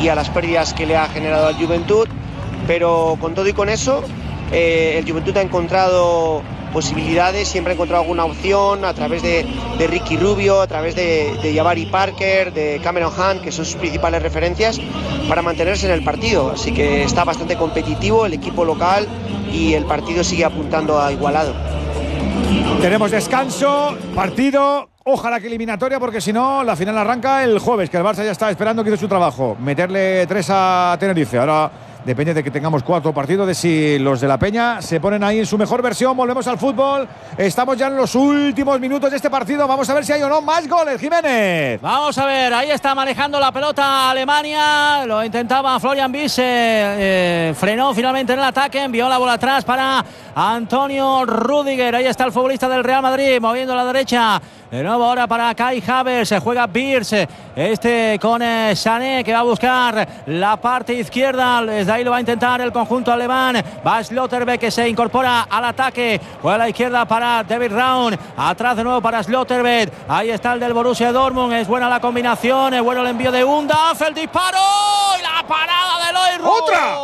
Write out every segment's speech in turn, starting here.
y a las pérdidas que le ha generado al Juventud, pero con todo y con eso el Juventud ha encontrado posibilidades, siempre ha encontrado alguna opción a través de Ricky Rubio, a través de Jabari Parker, de Cameron Hunt, que son sus principales referencias para mantenerse en el partido, así que está bastante competitivo el equipo local y el partido sigue apuntando a igualado. Tenemos descanso, partido, ojalá que eliminatoria, porque si no, la final arranca el jueves, que el Barça ya está esperando que hizo su trabajo, meterle 3 a Tenerife. Ahora depende de que tengamos 4 partidos, de si los de la Peña se ponen ahí en su mejor versión. Volvemos al fútbol, estamos ya en los últimos minutos de este partido, vamos a ver si hay o no más goles, Jiménez. Vamos a ver, ahí está manejando la pelota Alemania, lo intentaba Florian Wirtz, frenó finalmente en el ataque, envió la bola atrás para Antonio Rüdiger. Ahí está el futbolista del Real Madrid moviendo a la derecha. De nuevo ahora para Kai Havertz, se juega Wirtz, con Sané, que va a buscar la parte izquierda. Desde ahí lo va a intentar el conjunto alemán. Va Schlotterbeck, que se incorpora al ataque, juega a la izquierda para David Raum, atrás de nuevo para Schlotterbeck. Ahí está el del Borussia Dortmund, es buena la combinación, es bueno el envío de Undav, el disparo y la parada de Eloy Roux. ¡Otra!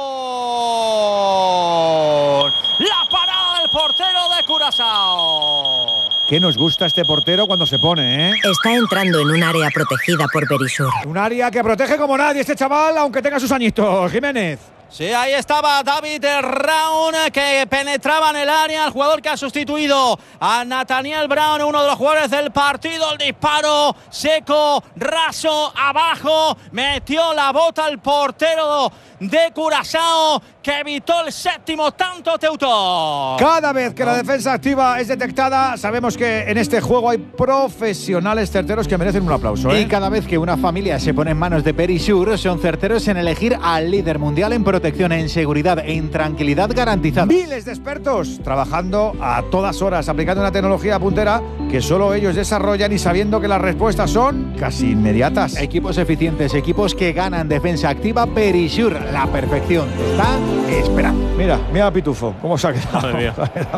La parada del portero de Curazao. ¿Qué nos gusta este portero cuando se pone, eh? Está entrando en un área protegida por Perisur. Un área que protege como nadie este chaval, aunque tenga sus añitos, Jiménez. Sí, ahí estaba David Raum, que penetraba en el área, el jugador que ha sustituido a Nathaniel Brown, uno de los jugadores del partido. El disparo seco, raso, abajo, metió la bota el portero de Curazao, que evitó el séptimo tanto Teutón. Cada vez que la defensa activa es detectada, sabemos que en este juego hay profesionales certeros que merecen un aplauso, ¿eh? Y cada vez que una familia se pone en manos de Perisur, son certeros en elegir al líder mundial en protección, en seguridad, en tranquilidad garantizada. Miles de expertos trabajando a todas horas, aplicando una tecnología puntera que solo ellos desarrollan y sabiendo que las respuestas son casi inmediatas. Equipos eficientes, equipos que ganan defensa activa. Perisur, la perfección está esperando. Mira a Pitufo, cómo se ha quedado. Madre mía.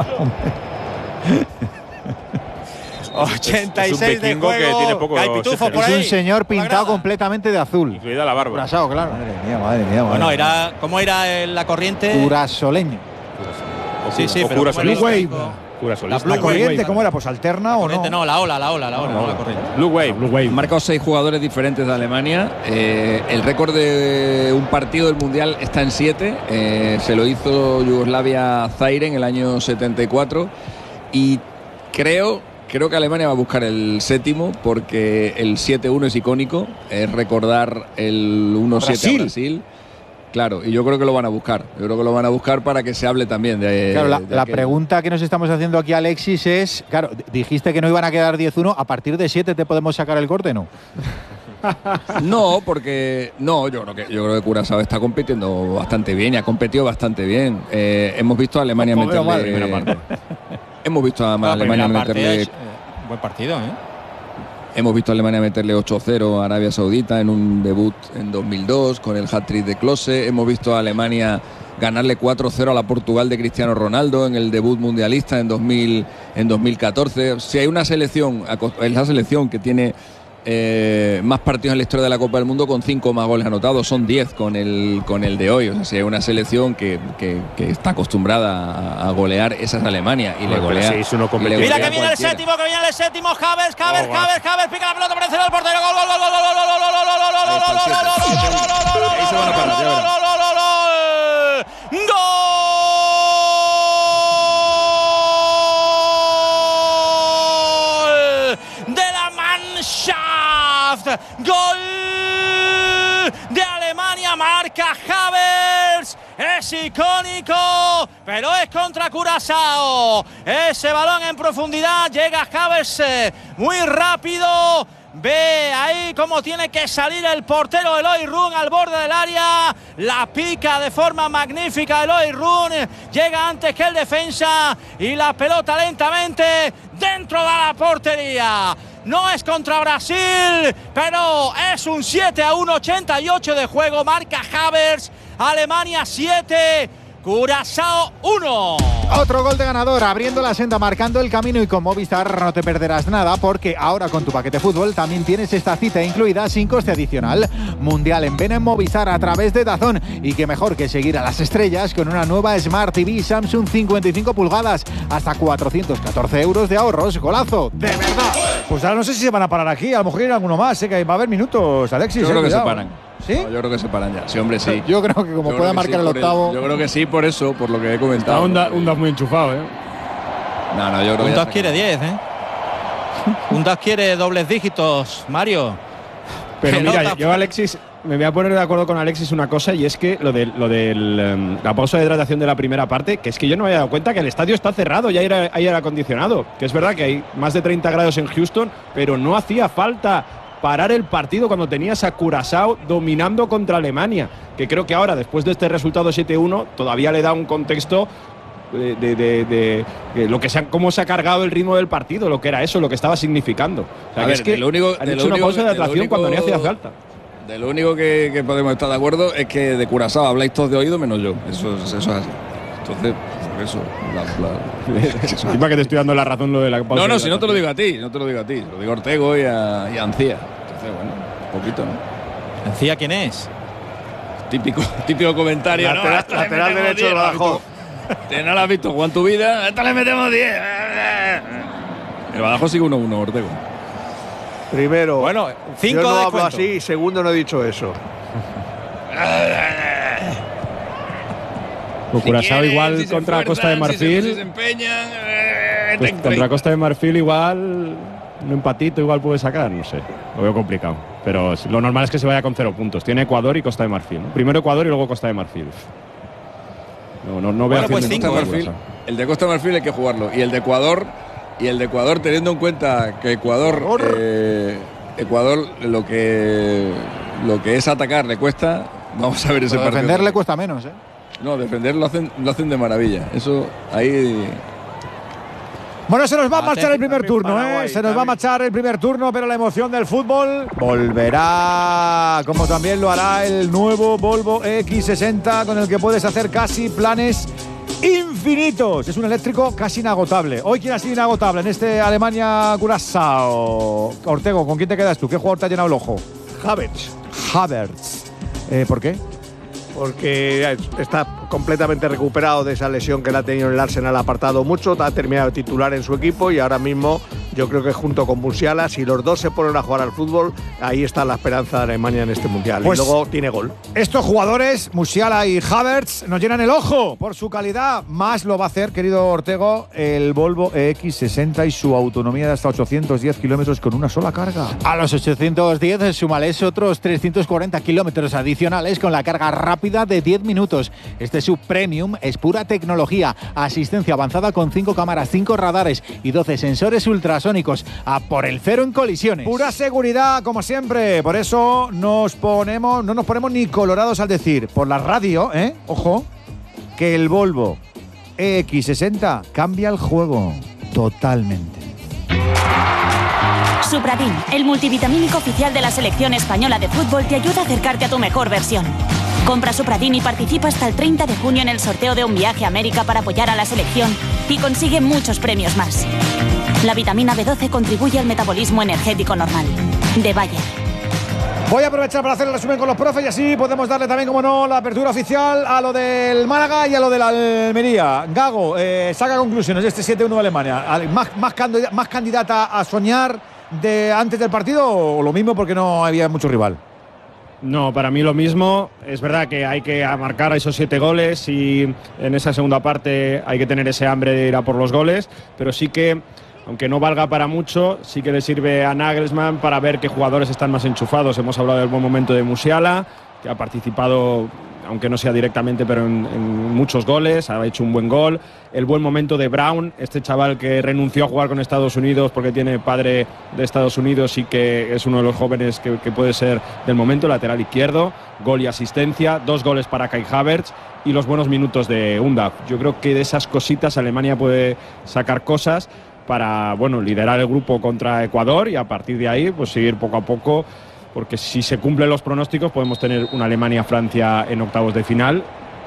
86 de juego. Que tiene poco. Hay Pitufo por Es ahí. un señor pintado completamente de azul. Incluida la barba. Curazao, claro. Madre mía. Bueno, ¿cómo era la corriente? Curasoleño. Sí, pero Blue Wave. ¿La corriente cómo era? Pues alterna o no. No, la ola, no la corriente. Blue Wave. Han marcado 6 jugadores diferentes de Alemania. El récord de un partido del Mundial está en 7. Se lo hizo Yugoslavia Zaire en el año 74. Y creo que Alemania va a buscar el 7º, porque el 7-1 es icónico. Es recordar el 1-7 a Brasil. Claro, y yo creo que lo van a buscar. Yo creo que lo van a buscar para que se hable también de. Claro, la pregunta que nos estamos haciendo aquí, Alexis, es: claro, dijiste que no iban a quedar 10-1, ¿a partir de 7 te podemos sacar el corte, no? No, porque yo creo que Curazao está compitiendo bastante bien y ha competido bastante bien. Hemos visto a Alemania meterle. Hemos visto a Alemania meterle. Buen partido, ¿eh? Hemos visto a Alemania meterle 8-0 a Arabia Saudita en un debut en 2002 con el hat-trick de Klose. Hemos visto a Alemania ganarle 4-0 a la Portugal de Cristiano Ronaldo en el debut mundialista en 2014. Si hay una selección, es la selección que tiene más partidos en la historia de la Copa del Mundo, con 5 más goles anotados, son 10 con el de hoy. O sea, si hay una selección que está acostumbrada a golear, esa es Alemania, y le golea. Mira que viene el séptimo, Havertz, pica la pelota por encima del portero, gol. Gol de Alemania, marca Havertz, es icónico, pero es contra Curazao. Ese balón en profundidad, llega Havertz muy rápido, ve ahí cómo tiene que salir el portero Eloy Roux al borde del área, la pica de forma magnífica Eloy Roux, llega antes que el defensa y la pelota lentamente dentro de la portería. No es contra Brasil, pero es un 7-1, 88 de juego, marca Havertz. Alemania 7, Curazao 1. Otro gol de ganador, abriendo la senda, marcando el camino, y con Movistar no te perderás nada, porque ahora con tu paquete fútbol también tienes esta cita incluida sin coste adicional. Mundial en Ven en Movistar a través de DAZN, y qué mejor que seguir a las estrellas con una nueva Smart TV Samsung 55 pulgadas, hasta 414 euros de ahorros. Golazo, de verdad. Pues ahora no sé si se van a parar aquí, a lo mejor irá alguno más, que va a haber minutos, Alexis. Yo creo que se cuidado. paran. ¿Sí? No, yo creo que se paran ya. Sí, hombre, sí. Yo creo que como pueda marcar el octavo. Yo creo que sí, por eso, por lo que he comentado. Un DAS muy enchufado, No, yo creo Un que DAS quiere 10, Un DAS quiere dobles dígitos, Mario. Pero Pelota mira, yo, Alexis, me voy a poner de acuerdo con Alexis una cosa, y es que la pausa de hidratación de la primera parte, que es que yo no me había dado cuenta que el estadio está cerrado y hay aire acondicionado. Que es verdad que hay más de 30 grados en Houston, pero no hacía falta parar el partido cuando tenías a Curazao dominando contra Alemania, que creo que ahora, después de este resultado 7-1, todavía le da un contexto de lo que cómo se ha cargado el ritmo del partido, lo que era eso, lo que estaba significando. O sea, es que han hecho una pausa de hidratación cuando no hacía falta. De lo único que podemos estar de acuerdo es que de Curazao habláis todos de oído menos yo. Eso es así. Entonces, por eso. Encima que te estoy dando la razón lo de la pausa. No, si no te lo digo a ti, lo digo a Ortego y a Ancía. Entonces, bueno, un poquito, ¿no? ¿Ancía quién es? Típico comentario, lateral derecho del Badajoz. No lo has visto Juan tu vida. Esta le metemos 10. El Badajoz sigue 1-1, Ortego. Primero, bueno, 5 yo no de hablo descuento. así, segundo, no he dicho eso. Curazao igual contra Costa de Marfil. Si se empeñan, pues contra Costa de Marfil igual un empatito igual puede sacar, no sé. Lo veo complicado. Pero lo normal es que se vaya con 0 puntos. Tiene Ecuador y Costa de Marfil, ¿no? Primero Ecuador y luego Costa de Marfil. No veo pues 5. El de Costa de Marfil hay que jugarlo. Y el de Ecuador, teniendo en cuenta que Ecuador lo que es atacar le cuesta. Vamos a ver ese partido. Defender le cuesta menos, No, defender lo hacen de maravilla. Eso ahí. Bueno, se nos va a marchar el primer turno, Se nos va a marchar el primer turno, pero la emoción del fútbol volverá, como también lo hará el nuevo Volvo EX60, con el que puedes hacer casi planes infinitos. Es un eléctrico casi inagotable. Hoy, ¿quién ha sido inagotable en este Alemania-Curazao? Ortego, ¿con quién te quedas tú? ¿Qué jugador te ha llenado el ojo? Havertz. ¿Por qué? Porque está completamente recuperado de esa lesión que le ha tenido en el Arsenal, ha apartado mucho, ha terminado de titular en su equipo, y ahora mismo yo creo que junto con Musiala, si los dos se ponen a jugar al fútbol, ahí está la esperanza de Alemania en este Mundial. Pues, y luego tiene gol. Estos jugadores, Musiala y Havertz, nos llenan el ojo por su calidad. Más lo va a hacer, querido Ortego, el Volvo EX60 y su autonomía de hasta 810 kilómetros con una sola carga. A los 810 súmales otros 340 kilómetros adicionales con la carga rápida de 10 minutos. Este subpremium es pura tecnología, asistencia avanzada con 5 cámaras, 5 radares y 12 sensores ultrasónicos. A por el 0 en colisiones. Pura seguridad, como siempre. Por eso no nos ponemos ni colorados al decir por la radio, ojo, que el Volvo EX60 cambia el juego totalmente. Supradin, el multivitamínico oficial de la selección española de fútbol, te ayuda a acercarte a tu mejor versión. Compra Supradin y participa hasta el 30 de junio en el sorteo de un viaje a América para apoyar a la selección y consigue muchos premios más. La vitamina B12 contribuye al metabolismo energético normal. De Bayer. Voy a aprovechar para hacer el resumen con los profes y así podemos darle también, como no, la apertura oficial a lo del Málaga y a lo de la Almería. Gago, saca conclusiones de este 7-1 de Alemania. ¿Más candidata a soñar antes del partido o lo mismo porque no había mucho rival? No, para mí lo mismo. Es verdad que hay que marcar a esos 7 goles y en esa segunda parte hay que tener ese hambre de ir a por los goles, pero sí que, aunque no valga para mucho, sí que le sirve a Nagelsmann para ver qué jugadores están más enchufados. Hemos hablado del buen momento de Musiala, que ha participado, aunque no sea directamente, pero en muchos goles, ha hecho un buen gol. El buen momento de Brown, este chaval que renunció a jugar con Estados Unidos porque tiene padre de Estados Unidos y que es uno de los jóvenes que puede ser del momento, lateral izquierdo, gol y asistencia, 2 goles para Kai Havertz y los buenos minutos de Undav. Yo creo que de esas cositas Alemania puede sacar cosas para, liderar el grupo contra Ecuador y a partir de ahí pues seguir poco a poco, porque si se cumplen los pronósticos podemos tener una Alemania-Francia en octavos de final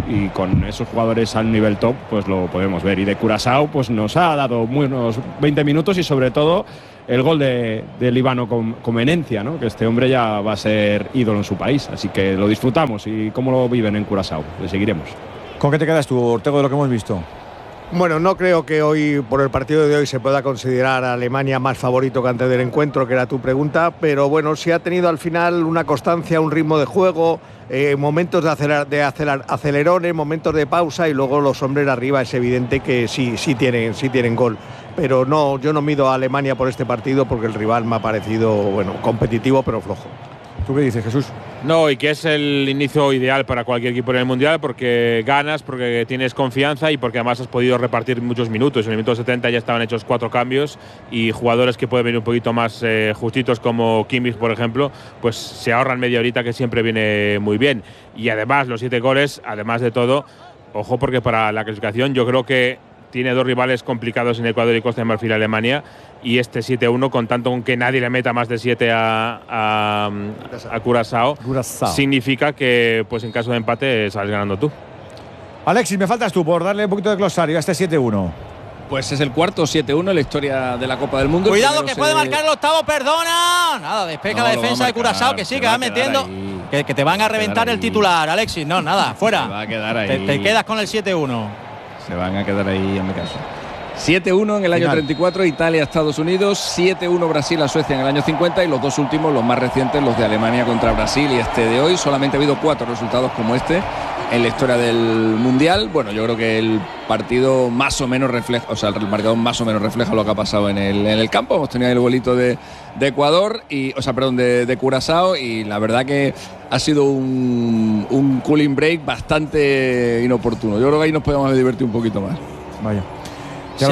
y con esos jugadores al nivel top pues lo podemos ver. Y de Curazao pues nos ha dado unos 20 minutos y sobre todo el gol del Líbano con Menencia, ¿no? Que este hombre ya va a ser ídolo en su país, así que lo disfrutamos. Y cómo lo viven en Curazao, le seguiremos. ¿Con qué te quedas tú, Ortego, de lo que hemos visto? Bueno, no creo que hoy, por el partido de hoy, se pueda considerar a Alemania más favorito que antes del encuentro, que era tu pregunta, pero bueno, sí ha tenido al final una constancia, un ritmo de juego, momentos de acelerones, momentos de pausa y luego los hombres arriba. Es evidente que sí tienen gol, pero no, yo no mido a Alemania por este partido porque el rival me ha parecido, bueno, competitivo pero flojo. ¿Tú qué dices, Jesús? No, y que es el inicio ideal para cualquier equipo en el Mundial porque ganas, porque tienes confianza y porque además has podido repartir muchos minutos. En el minuto 70 ya estaban hechos 4 cambios y jugadores que pueden venir un poquito más justitos como Kimmich, por ejemplo, pues se ahorran media horita, que siempre viene muy bien. Y además los 7 goles, además de todo, ojo, porque para la clasificación yo creo que tiene 2 rivales complicados en Ecuador y Costa de Marfil, Alemania, y este 7-1, con tanto con que nadie le meta más de 7 a Curazao, significa que pues en caso de empate sales ganando tú. Alexis, me faltas tú por darle un poquito de glosario a este 7-1. Pues es el cuarto 7-1 en la historia de la Copa del Mundo. Cuidado que puede marcar el octavo, perdona. Nada, despeja la defensa de Curazao, que sí, que va metiendo. Que te van a reventar el titular, Alexis. No, nada, fuera. Se va a quedar ahí. Te quedas con el 7-1. Se van a quedar ahí, en mi caso. 7-1 en el año 34, Italia-Estados Unidos, 7-1 Brasil-Suecia en el año 50 y los dos últimos, los más recientes, los de Alemania contra Brasil y este de hoy. Solamente ha habido 4 resultados como este en la historia del Mundial. Bueno, yo creo que el partido más o menos refleja, o sea, el marcador más o menos refleja lo que ha pasado en el campo. Hemos tenido el golito de Ecuador, de Curazao, y la verdad que ha sido un cooling break bastante inoportuno. Yo creo que ahí nos podemos divertir un poquito más. Vaya. Se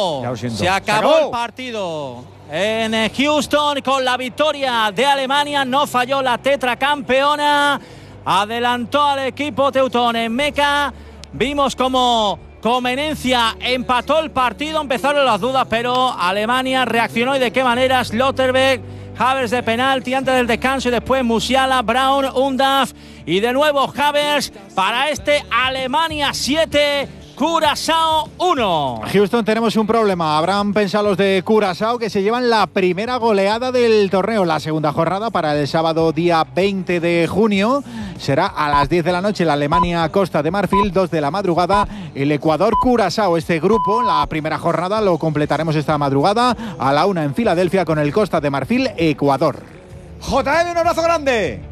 acabó el partido en Houston con la victoria de Alemania. No falló la tetracampeona. Adelantó al equipo teutón en Meca. Vimos como Menencia empató el partido. Empezaron las dudas, pero Alemania reaccionó. ¿Y de qué manera? Schlotterbeck, Havertz de penalti antes del descanso y después Musiala, Braun, Undav y de nuevo Havertz para este Alemania 7, Curazao 1. Houston, tenemos un problema. Habrán pensado los de Curazao que se llevan la primera goleada del torneo. La segunda jornada para el sábado día 20 de junio será a las 10 de la noche la Alemania-Costa de Marfil, 2 de la madrugada el Ecuador-Curazao. Este grupo, la primera jornada, lo completaremos esta madrugada a la 1 en Filadelfia con el Costa de Marfil-Ecuador. JL, un abrazo grande.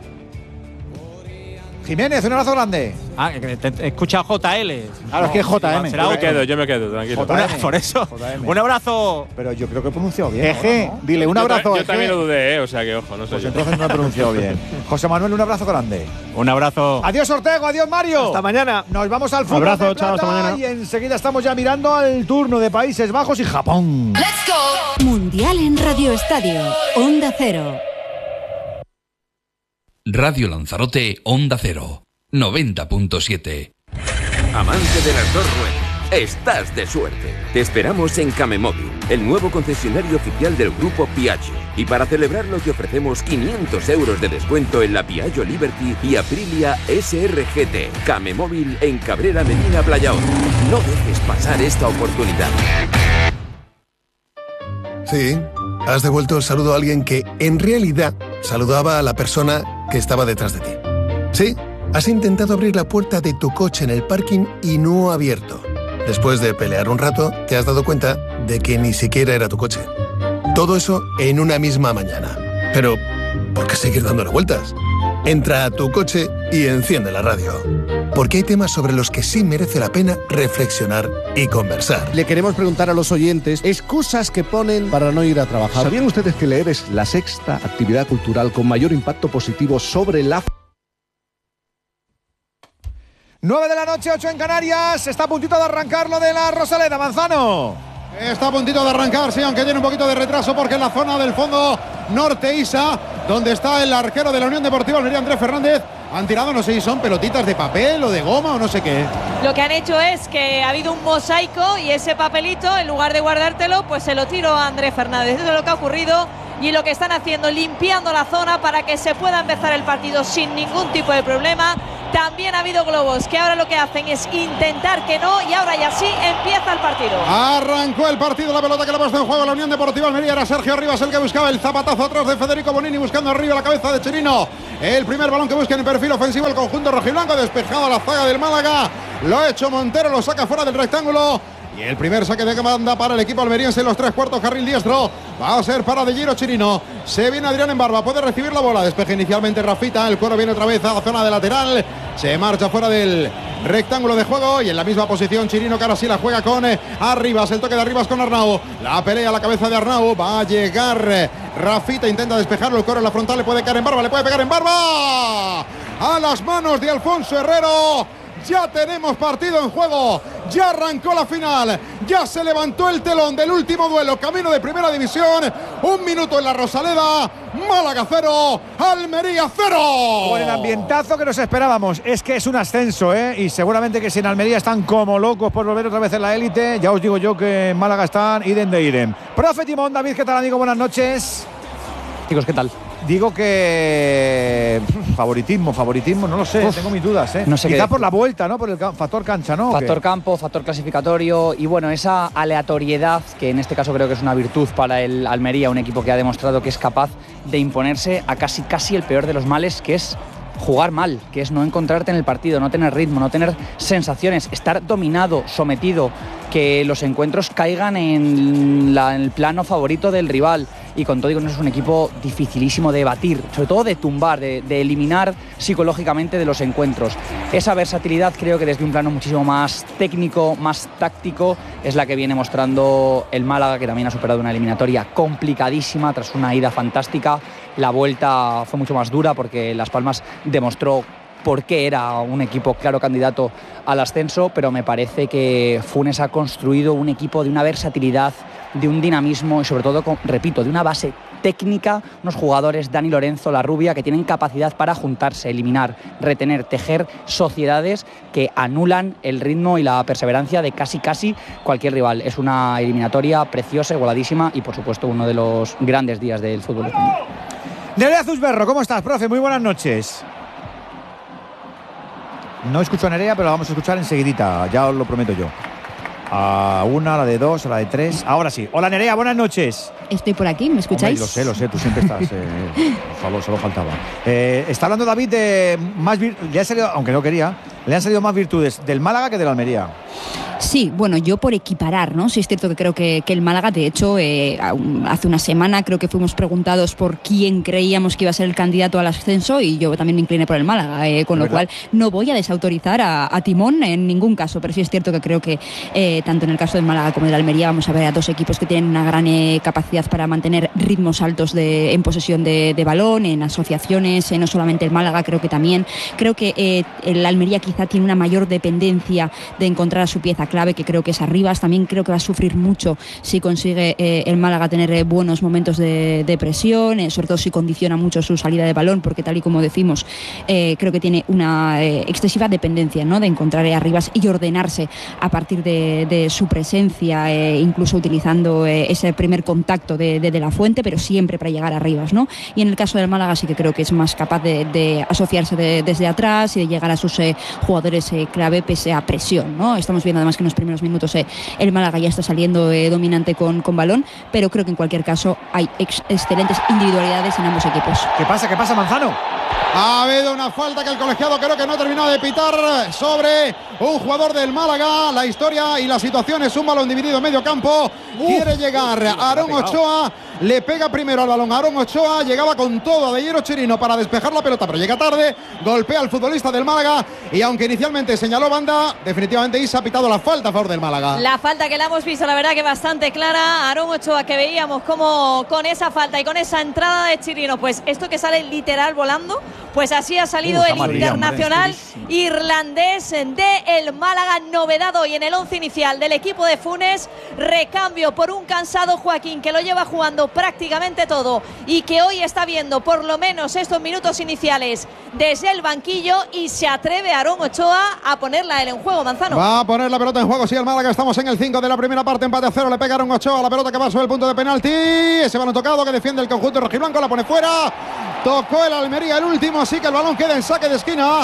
Jiménez, un abrazo grande. Te he escuchado JL. Claro, es que es JM. Yo me quedo, tranquilo. Por eso. JM. Un abrazo. Pero yo creo que he pronunciado bien. Eje, ¿no? Dile un abrazo. Yo también lo dudé, o sea que ojo, no sé. Pues entonces no he pronunciado bien. José Manuel, un abrazo grande. Un abrazo. Adiós, Ortego, adiós, Mario. Hasta mañana. Nos vamos al fútbol. Abrazo, de chao, hasta mañana. Y enseguida estamos ya mirando al turno de Países Bajos y Japón. Mundial en Radio Estadio, Onda Cero. Radio Lanzarote, Onda Cero, 90.7. Amante de las dos ruedas, estás de suerte. Te esperamos en Camemóvil, el nuevo concesionario oficial del grupo Piaggio. Y para celebrarlo te ofrecemos 500 euros de descuento en la Piaggio Liberty y Aprilia SRGT. Camemóvil en Cabrera Medina Playaón. No dejes pasar esta oportunidad. Sí, has devuelto el saludo a alguien que en realidad saludaba a la persona que estaba detrás de ti. Sí, has intentado abrir la puerta de tu coche en el parking y no ha abierto. Después de pelear un rato, te has dado cuenta de que ni siquiera era tu coche. Todo eso en una misma mañana. Pero, ¿por qué seguir dándole vueltas? Entra a tu coche y enciende la radio. Porque hay temas sobre los que sí merece la pena reflexionar y conversar. Le queremos preguntar a los oyentes excusas que ponen para no ir a trabajar. ¿Sabían ustedes que leer es la sexta actividad cultural con mayor impacto positivo sobre la... 9 de la noche, 8 en Canarias. Está a puntito de arrancar lo de la Rosaleda, Manzano. Está a puntito de arrancar, sí, aunque tiene un poquito de retraso porque en la zona del fondo norte Isa, donde está el arquero de la Unión Deportiva Almería, Andrés Fernández, han tirado, no sé si son pelotitas de papel o de goma o no sé qué. Lo que han hecho es que ha habido un mosaico y ese papelito, en lugar de guardártelo, pues se lo tiró a Andrés Fernández. Eso es lo que ha ocurrido y lo que están haciendo, limpiando la zona para que se pueda empezar el partido sin ningún tipo de problema. también ha habido globos, que ahora lo que hacen es intentar que no, y ahora ya sí empieza el partido. Arrancó el partido, la pelota que le ha puesto en juego la Unión Deportiva Almería. Era Sergio Rivas el que buscaba el zapatazo atrás de Federico Bonini, buscando arriba la cabeza de Chirino. El primer balón que busca en el perfil ofensivo el conjunto rojiblanco, despejado a la zaga del Málaga. Lo ha hecho Montero, lo saca fuera del rectángulo. Y el primer saque de banda para el equipo almeriense en los 3/4, carril diestro. Va a ser para De Giro Chirino. Se viene Adrián en barba, puede recibir la bola. Despeje inicialmente Rafita. El cuero viene otra vez a la zona de lateral. Se marcha fuera del rectángulo de juego. Y en la misma posición Chirino, que ahora sí la juega con Arribas. El toque de Arribas con Arnau. La pelea a la cabeza de Arnau. Va a llegar Rafita, intenta despejarlo. El cuero en la frontal, le puede caer en barba, le puede pegar en barba. A las manos de Alfonso Herrero. Ya tenemos partido en juego, ya arrancó la final, ya se levantó el telón del último duelo, camino de primera división. 1 minuto en la Rosaleda, Málaga 0, Almería 0. Con el ambientazo que nos esperábamos, es que es un ascenso, y seguramente que si en Almería están como locos por volver otra vez en la élite, ya os digo yo que en Málaga están idem de idem. Profe Timón, David, ¿qué tal, amigo? Buenas noches. Chicos, ¿qué tal? Digo que favoritismo, no lo sé, tengo mis dudas, No sé. Quizá por la vuelta, ¿no? Por el factor cancha, ¿no? Factor campo, factor clasificatorio y bueno, esa aleatoriedad que en este caso creo que es una virtud para el Almería, un equipo que ha demostrado que es capaz de imponerse a casi el peor de los males, que es jugar mal, que es no encontrarte en el partido, no tener ritmo, no tener sensaciones, estar dominado, sometido, que los encuentros caigan en el plano favorito del rival. Y con todo, es un equipo dificilísimo de batir, sobre todo de tumbar, de eliminar psicológicamente de los encuentros. Esa versatilidad creo que desde un plano muchísimo más técnico, más táctico, es la que viene mostrando el Málaga, que también ha superado una eliminatoria complicadísima tras una ida fantástica. La vuelta fue mucho más dura porque Las Palmas demostró por qué era un equipo claro candidato al ascenso, pero me parece que Funes ha construido un equipo de una versatilidad, de un dinamismo y sobre todo, repito, de una base técnica, unos jugadores, Dani Lorenzo, La Rubia, que tienen capacidad para juntarse, eliminar, retener, tejer sociedades que anulan el ritmo y la perseverancia de casi cualquier rival. Es una eliminatoria preciosa, igualadísima y por supuesto uno de los grandes días del fútbol español. Nerea Zuzberro, ¿cómo estás, profe? Muy buenas noches. No escucho a Nerea, pero la vamos a escuchar enseguidita, ya os lo prometo yo. A una, a la de 2, a la de 3. Ahora sí. Hola, Nerea, buenas noches. Estoy por aquí, ¿me escucháis? Hombre, lo sé, tú siempre estás. Por favor, solo faltaba. Está hablando David de más le han salido, aunque no quería, le han salido más virtudes del Málaga que del Almería. Sí, bueno, yo por equiparar, ¿no? Sí es cierto que creo que el Málaga, de hecho, hace una semana creo que fuimos preguntados por quién creíamos que iba a ser el candidato al ascenso y yo también me incliné por el Málaga, con lo cual no voy a desautorizar a Timón en ningún caso, pero sí es cierto que creo que tanto en el caso del Málaga como del Almería vamos a ver a dos equipos que tienen una gran capacidad para mantener ritmos altos en posesión de balón, en asociaciones, no solamente el Málaga, creo que el Almería quizá tiene una mayor dependencia de encontrar a su pieza clave, que creo que es Arribas. También creo que va a sufrir mucho si consigue el Málaga tener buenos momentos de presión, sobre todo si condiciona mucho su salida de balón, porque tal y como decimos, creo que tiene una excesiva dependencia, ¿no?, de encontrar a Arribas y ordenarse a partir de su presencia, incluso utilizando ese primer contacto de la fuente, pero siempre para llegar a Arribas, ¿no? Y en el caso del Málaga sí que creo que es más capaz de asociarse desde atrás y de llegar a sus jugadores clave pese a presión, ¿no? Estamos viendo además que en los primeros minutos el Málaga ya está saliendo dominante con balón, pero creo que en cualquier caso hay excelentes individualidades en ambos equipos. ¿Qué pasa, Manzano? Ha habido una falta que el colegiado creo que no ha terminado de pitar sobre un jugador del Málaga. La historia y la situación es un balón dividido en medio campo. Quiere llegar Aarón Ochoa. Le pega primero al balón Aarón Ochoa. Llegaba con todo a De Giro Chirino para despejar la pelota, pero llega tarde. Golpea al futbolista del Málaga. Y aunque inicialmente señaló banda, definitivamente Isa ha pitado la falta a favor del Málaga. La falta que la hemos visto, la verdad que bastante clara. Aarón Ochoa, que veíamos como con esa falta y con esa entrada de Chirino, pues esto que sale literal volando, pues así ha salido el internacional irlandés de el Málaga. Novedad hoy en el 11 inicial del equipo de Funes. Recambio por un cansado Joaquín, que lo lleva jugando prácticamente todo y que hoy está viendo por lo menos estos minutos iniciales desde el banquillo, y se atreve Aarón Ochoa a ponerla él en juego. Manzano va a poner la pelota en juego, sí, el Málaga. Estamos en el 5 de la primera parte, empate a 0. Le pega Aarón Ochoa, la pelota que va sobre el punto de penalti. Ese balón tocado que defiende el conjunto rojiblanco, la pone fuera. Tocó el Almería el último, así que el balón queda en saque de esquina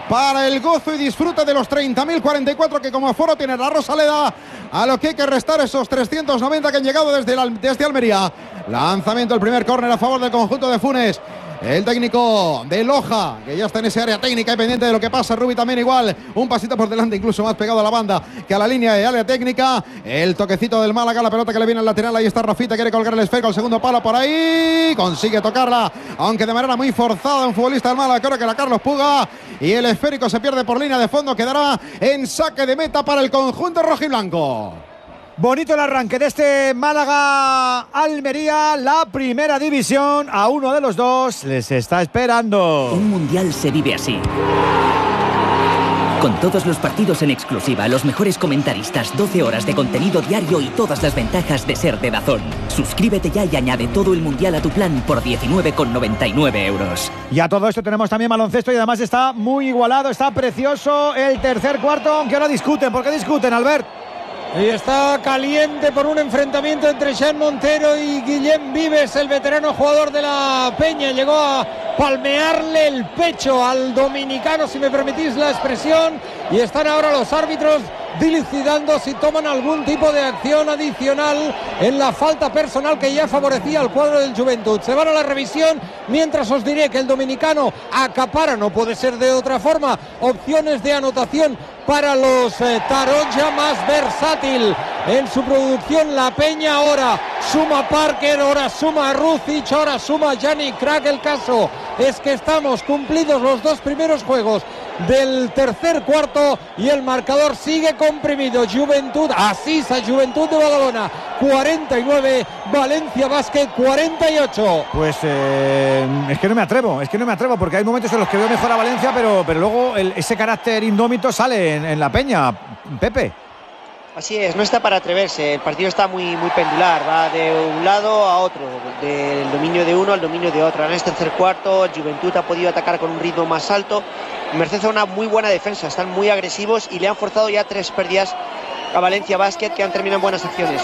para el gozo y disfrute de los 30.044 que como aforo tiene la Rosaleda, a lo que hay que restar esos 390 que han llegado desde Almería. Lanzamiento, el primer córner a favor del conjunto de Funes. El técnico de Loja, que ya está en ese área técnica y pendiente de lo que pasa. Rubi también igual, un pasito por delante, incluso más pegado a la banda que a la línea de área técnica. El toquecito del Málaga, la pelota que le viene al lateral. Ahí está Rafita, quiere colgar el esférico, el segundo palo por ahí. Consigue tocarla, aunque de manera muy forzada, un futbolista del Málaga, creo que era Carlos Puga. Y el esférico se pierde por línea de fondo, quedará en saque de meta para el conjunto rojiblanco. Bonito el arranque de este Málaga-Almería, la primera división. A uno de los dos les está esperando. Un mundial se vive así. Con todos los partidos en exclusiva, los mejores comentaristas, 12 horas de contenido diario y todas las ventajas de ser de DAZN. Suscríbete ya y añade todo el mundial a tu plan por 19,99 euros. Y a todo esto tenemos también baloncesto y además está muy igualado, está precioso el tercer cuarto, aunque ahora discuten. ¿Por qué discuten, Albert? Y está caliente por un enfrentamiento entre Sean Montero y Guillem Vives, el veterano jugador de la Peña. Llegó a palmearle el pecho al dominicano, si me permitís la expresión, y están ahora los árbitros dilucidando si toman algún tipo de acción adicional en la falta personal que ya favorecía al cuadro del Juventud. Se van a la revisión, mientras os diré que el dominicano acapara, no puede ser de otra forma, opciones de anotación para los Taronja, más versátil en su producción la Peña. Ahora suma Parker, ahora suma Rucic, ahora suma Yannick Crack. El caso es que estamos cumplidos los dos primeros juegos del tercer cuarto y el marcador sigue comprimido. Juventud, Asisa, Juventud de Badalona 49, Valencia Basket 48. Pues es que no me atrevo porque hay momentos en los que veo mejor a Valencia, pero luego ese carácter indómito sale en la Peña, Pepe. Así es, no está para atreverse, el partido está muy pendular, va de un lado a otro, del dominio de uno al dominio de otro. En este tercer cuarto, Juventud ha podido atacar con un ritmo más alto, merced a una muy buena defensa, están muy agresivos y le han forzado ya 3 pérdidas a Valencia Basket, que han terminado en buenas acciones.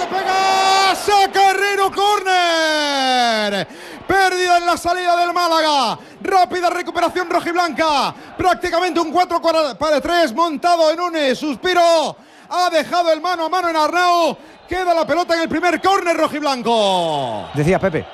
Saca Herrero, córner. Pérdida en la salida del Málaga. Rápida recuperación rojiblanca. Prácticamente un 4-3 montado en un suspiro. Ha dejado el mano a mano en Arnau. Queda la pelota en el primer córner rojiblanco. Decía Pepe.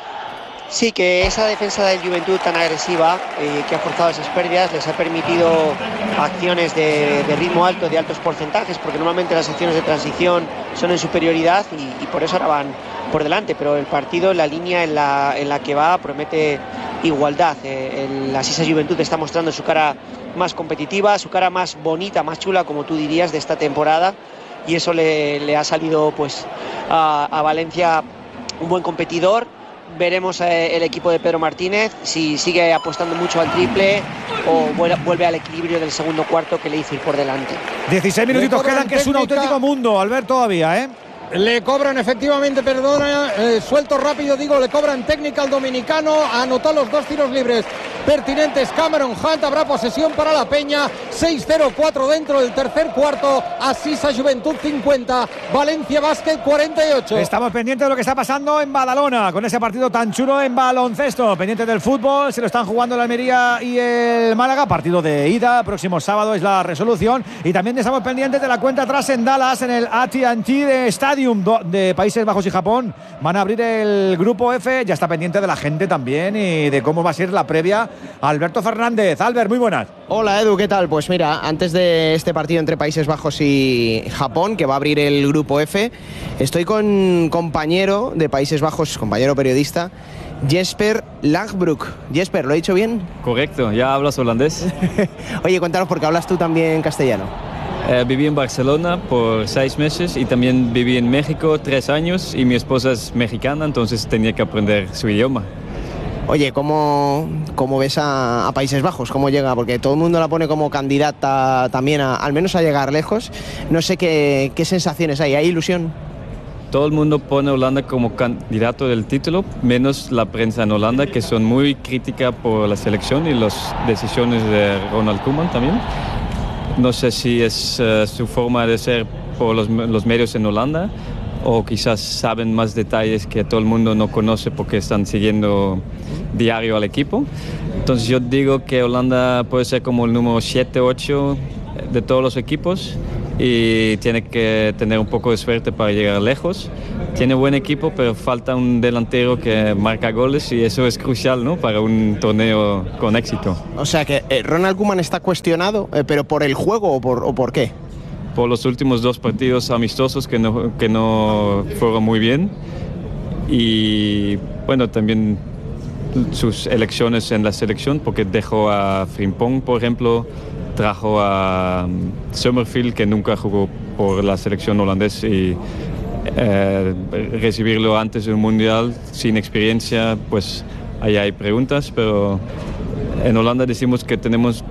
Sí, que esa defensa del Juventud tan agresiva, que ha forzado esas pérdidas, les ha permitido acciones de ritmo alto, de altos porcentajes, porque normalmente las acciones de transición son en superioridad y por eso ahora van por delante, pero el partido, la línea en la que va, promete igualdad. La Asisa Juventud está mostrando su cara más competitiva, su cara más bonita, más chula, como tú dirías, de esta temporada, y eso le ha salido pues a Valencia un buen competidor. Veremos el equipo de Pedro Martínez si sigue apostando mucho al triple o vuelve al equilibrio del segundo cuarto que le hizo ir por delante. 16 minutitos quedan, que es un auténtico mundo, Albert, todavía, ¿eh? Le cobran efectivamente, suelto rápido, le cobran técnica al dominicano, anotó los 2 tiros libres pertinentes Cameron Hunt. Habrá posesión para la Peña. 6-0-4 dentro del tercer cuarto. Asisa Juventud 50, Valencia Basket 48. Estamos pendientes de lo que está pasando en Badalona con ese partido tan chulo en baloncesto. Pendientes del fútbol, se lo están jugando la Almería y el Málaga. Partido de ida, próximo sábado es la resolución. Y también estamos pendientes de la cuenta atrás en Dallas, en el AT&T de Stadium de Países Bajos y Japón. Van a abrir el grupo F. Ya está pendiente de la gente también y de cómo va a ser la previa. Alberto Fernández. Albert, muy buenas. Hola Edu, ¿qué tal? Pues mira, antes de este partido entre Países Bajos y Japón, que va a abrir el grupo F, estoy con un compañero de Países Bajos, compañero periodista, Jesper Lagbroek. Jesper, ¿lo he dicho bien? Correcto, ¿ya hablas holandés? Oye, cuéntanos, porque hablas tú también castellano. Viví en Barcelona por 6 meses y también viví en México 3 años y mi esposa es mexicana, entonces tenía que aprender su idioma. Oye, ¿cómo ves a Países Bajos? ¿Cómo llega? Porque todo el mundo la pone como candidata también al menos a llegar lejos. No sé qué sensaciones hay. ¿Hay ilusión? Todo el mundo pone a Holanda como candidato del título, menos la prensa en Holanda, que son muy crítica por la selección y las decisiones de Ronald Koeman también. No sé si es su forma de ser por los medios en Holanda, o quizás saben más detalles que todo el mundo no conoce porque están siguiendo diario al equipo. Entonces yo digo que Holanda puede ser como el número 7-8 de todos los equipos y tiene que tener un poco de suerte para llegar lejos. Tiene buen equipo, pero falta un delantero que marca goles y eso es crucial, ¿no?, para un torneo con éxito. O sea que Ronald Koeman está cuestionado, pero ¿por el juego o por qué? Por los últimos 2 partidos amistosos que no fueron muy bien y bueno, también sus elecciones en la selección, porque dejó a Frimpong, por ejemplo, trajo a Summerfield, que nunca jugó por la selección holandesa, y recibirlo antes de un mundial sin experiencia, pues ahí hay preguntas, pero en Holanda decimos que tenemos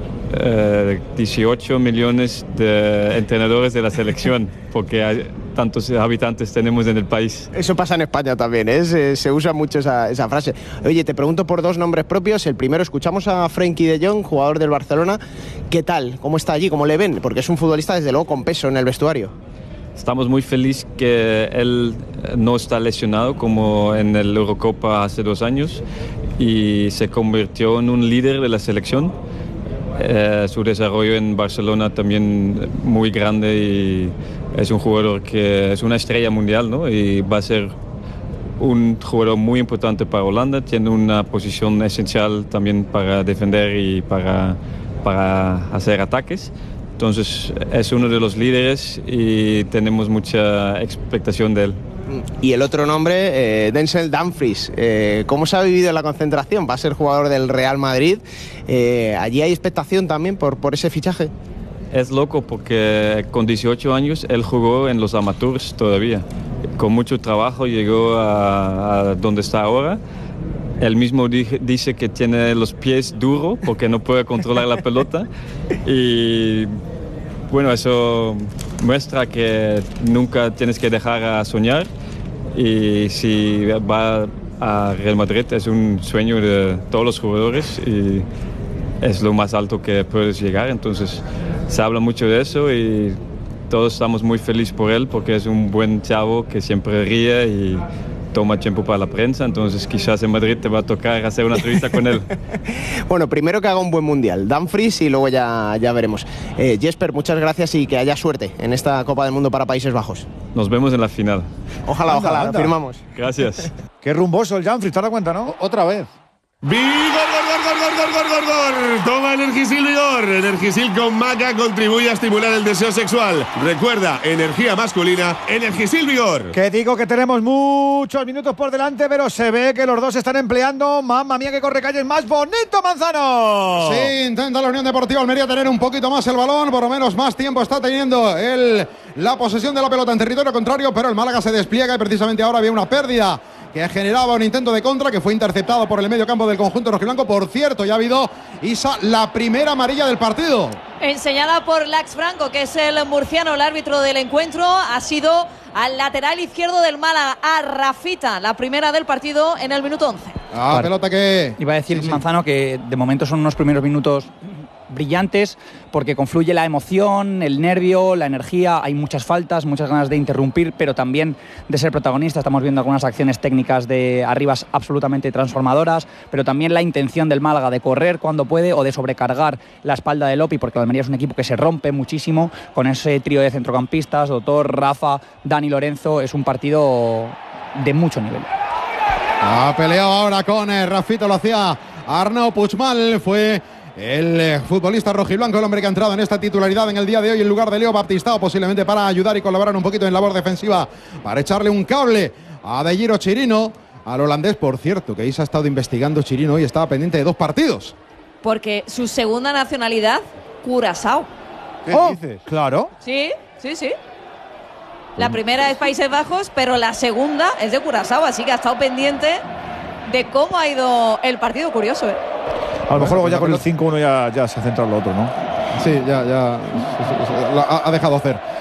18 millones de entrenadores de la selección, porque tantos habitantes tenemos en el país. Eso pasa en España también, ¿eh? Se usa mucho esa frase. Oye, te pregunto por 2 nombres propios. El primero, escuchamos a Frenkie de Jong, jugador del Barcelona. ¿Qué tal? ¿Cómo está allí? ¿Cómo le ven? Porque es un futbolista, desde luego, con peso en el vestuario. Estamos muy felices que él no está lesionado como en el Eurocopa hace 2 años y se convirtió en un líder de la selección. Su desarrollo en Barcelona también muy grande y es un jugador que es una estrella mundial, ¿no? Y va a ser un jugador muy importante para Holanda. Tiene una posición esencial también para defender y para hacer ataques. Entonces es uno de los líderes y tenemos mucha expectación de él. Y el otro nombre, Denzel Dumfries. ¿Cómo se ha vivido la concentración? Va a ser jugador del Real Madrid. ¿Allí hay expectación también por ese fichaje? Es loco porque con 18 años él jugó en los amateurs todavía. Con mucho trabajo llegó a donde está ahora. Él mismo dice que tiene los pies duros porque no puede controlar la pelota. Y bueno, eso muestra que nunca tienes que dejar a soñar. Y si va a Real Madrid es un sueño de todos los jugadores y es lo más alto que puedes llegar. Entonces se habla mucho de eso y todos estamos muy felices por él porque es un buen chavo que siempre ríe y toma tiempo para la prensa, entonces quizás en Madrid te va a tocar hacer una entrevista con él. Bueno, primero que haga un buen mundial, Dumfries, y luego ya veremos. Jesper, muchas gracias y que haya suerte en esta Copa del Mundo para Países Bajos. Nos vemos en la final. Ojalá, lo firmamos. Gracias. Qué rumboso el Dumfries, ¿te das cuenta, no? Otra vez. ¡Vigor! Toma Energisil Vigor. Energisil con maca contribuye a estimular el deseo sexual. Recuerda, energía masculina, Energisil Vigor. Que digo que tenemos muchos minutos por delante, pero se ve que los dos están empleando. ¡Mamma mía, que corre calles más bonito, Manzano! Sí, intenta la Unión Deportiva Almería tener un poquito más el balón, por lo menos más tiempo está teniendo la posesión de la pelota en territorio contrario, pero el Málaga se despliega y precisamente ahora había una pérdida que generaba un intento de contra que fue interceptado por el medio campo del conjunto rojiblanco. Por cierto, ya ha habido, Isa, la primera amarilla del partido. Enseñada por Lax Franco, que es el murciano, el árbitro del encuentro. Ha sido al lateral izquierdo del Málaga, a Rafita, la primera del partido en el minuto 11. Pelota que... Iba a decir Manzano que de momento son unos primeros minutos brillantes porque confluye la emoción, el nervio, la energía. Hay muchas faltas, muchas ganas de interrumpir, pero también de ser protagonista. Estamos viendo algunas acciones técnicas de arribas absolutamente transformadoras, pero también la intención del Málaga de correr cuando puede o de sobrecargar la espalda de Lopi, porque el Almería es un equipo que se rompe muchísimo con ese trío de centrocampistas, Doctor, Rafa, Dani Lorenzo. Es un partido de mucho nivel. Ha peleado ahora con Rafito, lo hacía Arnau Puigmal, fue el futbolista rojiblanco, el hombre que ha entrado en esta titularidad en el día de hoy en lugar de Leo Baptistao, posiblemente para ayudar y colaborar un poquito en labor defensiva, para echarle un cable a De Giro Chirino, al holandés. Por cierto, que Isa ha estado investigando Chirino y estaba pendiente de 2 partidos. Porque su segunda nacionalidad, Curazao. ¿Qué dices? Claro. Sí. La primera es Países Bajos, pero la segunda es de Curazao, así que ha estado pendiente de cómo ha ido el partido. Curioso, ¿eh? A lo mejor luego ya con el 5-1 ya se ha centrado lo otro, ¿no? Sí, ya ha dejado hacer.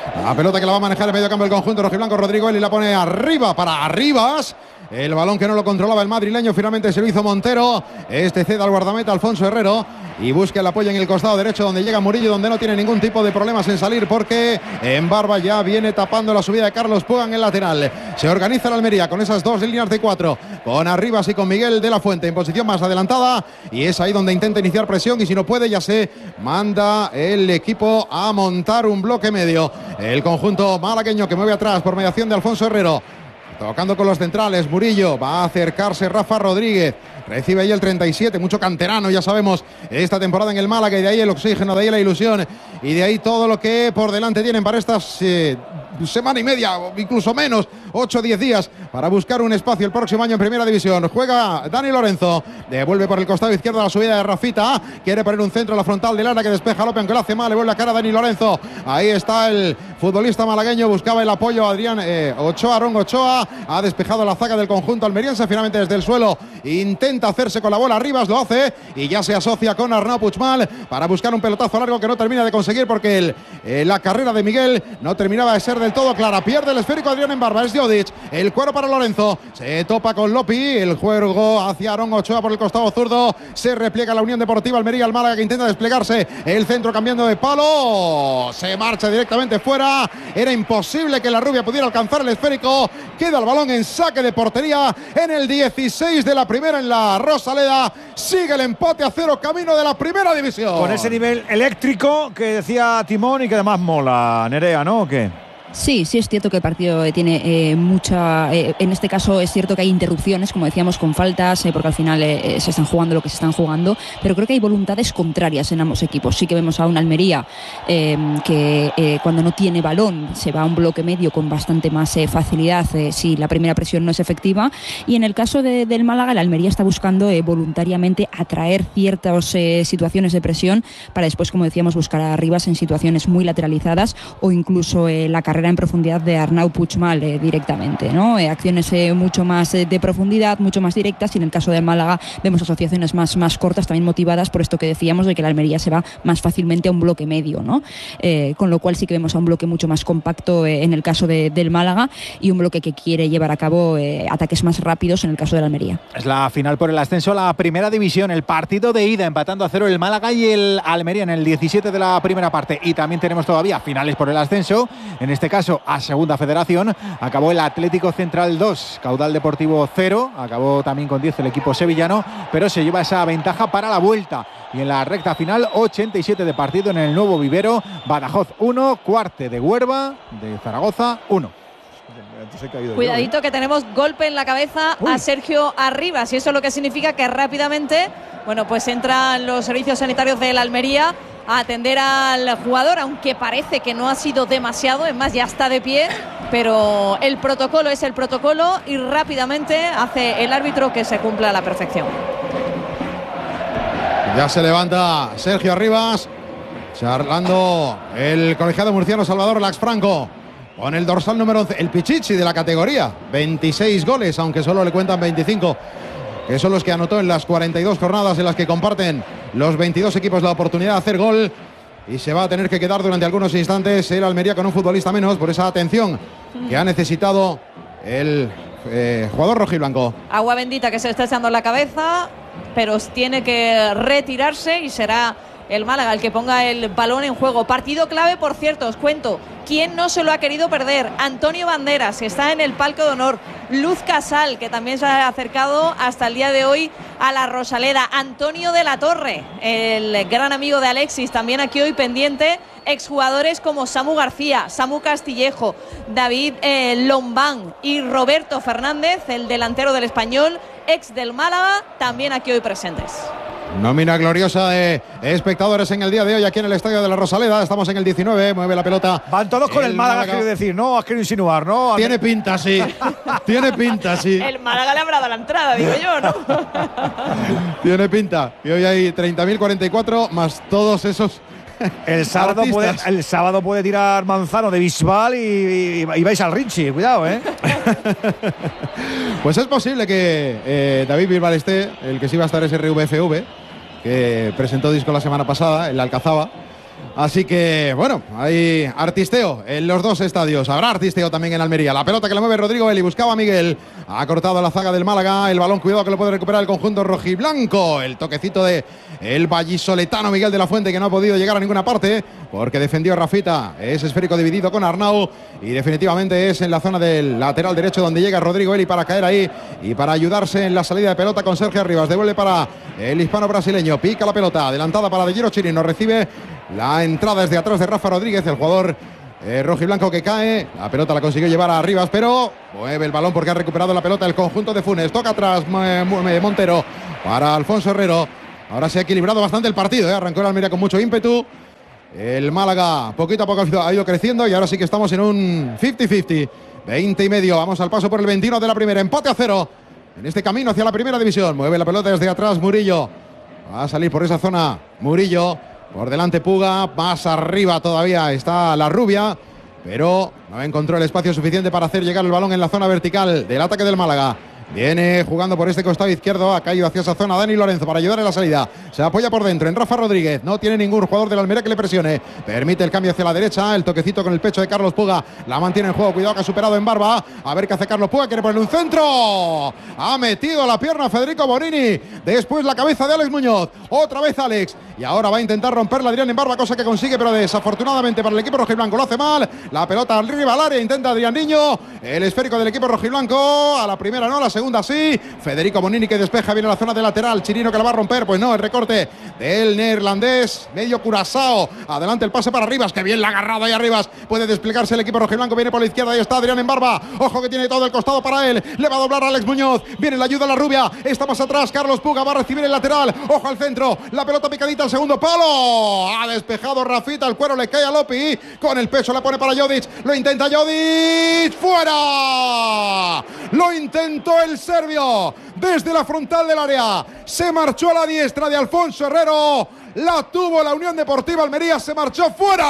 La pelota que la va a manejar en medio campo el conjunto rojiblanco. Rodrigo Eli la pone arriba para Arribas. El balón que no lo controlaba el madrileño, finalmente se lo hizo Montero. Este cede al guardameta Alfonso Herrero y busca el apoyo en el costado derecho donde llega Murillo, donde no tiene ningún tipo de problemas en salir porque en Barba ya viene tapando la subida de Carlos Puga en el lateral. Se organiza la Almería con esas dos líneas de 4, con Arribas y con Miguel de la Fuente en posición más adelantada, y es ahí donde intenta iniciar presión y si no puede ya se manda el equipo a montar un bloque medio. El conjunto malagueño que mueve atrás por mediación de Alfonso Herrero. Tocando con los centrales, Murillo, va a acercarse Rafa Rodríguez, recibe ahí el 37, mucho canterano, ya sabemos, esta temporada en el Málaga, y de ahí el oxígeno, de ahí la ilusión, y de ahí todo lo que por delante tienen para estas semana y media, o incluso menos, 8 o 10 días, para buscar un espacio el próximo año en Primera División. Juega Dani Lorenzo, devuelve por el costado izquierdo la subida de Rafita, quiere poner un centro a la frontal del área que despeja López, aunque lo hace mal, le vuelve la cara a Dani Lorenzo, ahí está el futbolista malagueño, buscaba el apoyo Adrián Ochoa, Aaron Ochoa, ha despejado la zaga del conjunto almeriense, finalmente desde el suelo intenta hacerse con la bola. Arribas lo hace y ya se asocia con Arnau Puigmal para buscar un pelotazo largo que no termina de conseguir porque la carrera de Miguel no terminaba de ser del todo clara. Pierde el esférico Adrián en Barba, es Jodic, el cuero para Lorenzo, se topa con Lopi, el juego hacia Aaron Ochoa por el costado zurdo, se repliega la Unión Deportiva Almería, el Málaga que intenta desplegarse, el centro cambiando de palo, se marcha directamente fuera, era imposible que la rubia pudiera alcanzar el esférico, queda el balón en saque de portería en el 16 de la primera en la Rosaleda, sigue el empate a 0 camino de la Primera División. Con ese nivel eléctrico que decía Timón y que además mola, Nerea, ¿no? ¿O qué? Sí, sí es cierto que el partido tiene mucha... en este caso es cierto que hay interrupciones, como decíamos, con faltas, porque al final se están jugando lo que se están jugando, pero creo que hay voluntades contrarias en ambos equipos. Sí que vemos a una Almería que cuando no tiene balón se va a un bloque medio con bastante más facilidad si la primera presión no es efectiva, y en el caso del Málaga, la Almería está buscando voluntariamente atraer ciertas situaciones de presión para después, como decíamos, buscar a Arribas en situaciones muy lateralizadas o incluso la carrera en profundidad de Arnau Puigmal directamente, ¿no? Acciones mucho más de profundidad, mucho más directas, y en el caso del Málaga vemos asociaciones más cortas, también motivadas por esto que decíamos de que la Almería se va más fácilmente a un bloque medio, ¿no? Con lo cual sí que vemos a un bloque mucho más compacto en el caso del Málaga, y un bloque que quiere llevar a cabo ataques más rápidos en el caso de la Almería. Es la final por el ascenso a la Primera División, el partido de ida empatando a 0 el Málaga y el Almería en el 17 de la primera parte, y también tenemos todavía finales por el ascenso, en este caso a Segunda Federación. Acabó el Atlético Central 2, Caudal Deportivo 0, acabó también con 10 el equipo sevillano, pero se lleva esa ventaja para la vuelta, y en la recta final 87 de partido en el Nuevo Vivero, Badajoz 1, Cuarte de Huerva de Zaragoza 1. Cuidadito que tenemos golpe en la cabeza a Sergio Arribas, y eso es lo que significa que rápidamente, bueno, pues entran los servicios sanitarios de la Almería a atender al jugador, aunque parece que no ha sido demasiado, es más, ya está de pie, pero el protocolo es el protocolo y rápidamente hace el árbitro que se cumpla a la perfección. Ya se levanta Sergio Arribas, charlando el colegiado murciano Salvador Lax Franco, con el dorsal número 11, el Pichichi de la categoría, 26 goles, aunque solo le cuentan 25, que son los que anotó en las 42 jornadas en las que comparten los 22 equipos la oportunidad de hacer gol, y se va a tener que quedar durante algunos instantes el Almería con un futbolista menos por esa atención que ha necesitado el jugador rojiblanco. Agua bendita que se le está echando en la cabeza, pero tiene que retirarse y será el Málaga el que ponga el balón en juego. Partido clave, por cierto, os cuento quién no se lo ha querido perder. Antonio Banderas, que está en el palco de honor. Luz Casal, que también se ha acercado hasta el día de hoy a la Rosaleda. Antonio de la Torre, el gran amigo de Alexis, también aquí hoy pendiente. Exjugadores como Samu García, Samu Castillejo, David Lombán y Roberto Fernández, el delantero del Español, ex del Málaga, también aquí hoy presentes. Nómina gloriosa de espectadores en el día de hoy aquí en el estadio de la Rosaleda. Estamos en el 19, mueve la pelota. Van todos con el Málaga, quiero decir, ¿no? Has querido insinuar, ¿no? Tiene pinta, sí. Tiene pinta, sí. El Málaga le habrá dado la entrada, digo yo, ¿no? Tiene pinta. Y hoy hay 30.044 más todos esos. El sábado puede tirar Manzano de Bisbal y vais al Rinchi, cuidado, ¿eh? Pues es posible que David Bisbal esté, el que sí va a estar es RVFV, que presentó disco la semana pasada, el Alcazaba. Así que, bueno, hay artisteo en los dos estadios. Habrá artisteo también en Almería. La pelota que la mueve Rodrigo Eli. Buscaba a Miguel. Ha cortado la zaga del Málaga. El balón, cuidado que lo puede recuperar el conjunto rojiblanco. El toquecito de el vallisoletano Miguel de la Fuente, que no ha podido llegar a ninguna parte porque defendió Rafita. Es esférico dividido con Arnau. Y definitivamente es en la zona del lateral derecho donde llega Rodrigo Eli para caer ahí y para ayudarse en la salida de pelota con Sergio Arribas. Devuelve para el hispano brasileño. Pica la pelota. Adelantada para De Giro Chirino. Recibe la entrada desde atrás de Rafa Rodríguez, el jugador rojiblanco que cae. La pelota la consiguió llevar a Arribas, pero mueve el balón porque ha recuperado la pelota el conjunto de Funes. Toca atrás Montero para Alfonso Herrero. Ahora se ha equilibrado bastante el partido, arrancó el Almería con mucho ímpetu. El Málaga poquito a poco ha ido creciendo y ahora sí que estamos en un 50-50. 20,5. Vamos al paso por el 21 de la primera. Empate a 0 en este camino hacia la primera división. Mueve la pelota desde atrás Murillo. Va a salir por esa zona Murillo. Por delante Puga, más arriba todavía está la rubia, pero no encontró el espacio suficiente para hacer llegar el balón en la zona vertical del ataque del Málaga. Viene jugando por este costado izquierdo, ha caído hacia esa zona Dani Lorenzo para ayudar en la salida. Se apoya por dentro en Rafa Rodríguez, no tiene ningún jugador de la Almería que le presione. Permite el cambio hacia la derecha, el toquecito con el pecho de Carlos Puga, la mantiene en juego, cuidado que ha superado en Barba. A ver qué hace Carlos Puga, quiere ponerle un centro. Ha metido la pierna Federico Bonini, después la cabeza de Alex Muñoz. Otra vez Alex, y ahora va a intentar romperla Adrián en Barba, cosa que consigue, pero desafortunadamente para el equipo rojiblanco lo hace mal. La pelota arriba al área, intenta Adrián Niño, el esférico del equipo rojiblanco. A la primera no, a la segunda sí. Federico Bonini que despeja, viene a la zona de lateral. Chirino que la va a romper, pues no, el recorte del neerlandés, medio Curazao. Adelante el pase para Arribas, que bien la ha agarrado ahí Arribas. Puede desplegarse el equipo rojiblanco, viene por la izquierda, ahí está Adrián en Barba. Ojo que tiene todo el costado para él, le va a doblar a Alex Muñoz. Viene la ayuda a la rubia, está más atrás Carlos Puga, va a recibir el lateral. Ojo al centro, la pelota picadita al segundo palo. Ha despejado Rafita, el cuero le cae a Lopi. Con el pecho la pone para Jodic, lo intenta Jodic, fuera. Lo intentó el serbio desde la frontal del área, se marchó a la diestra de Alfonso Herrero, la tuvo la Unión Deportiva Almería, se marchó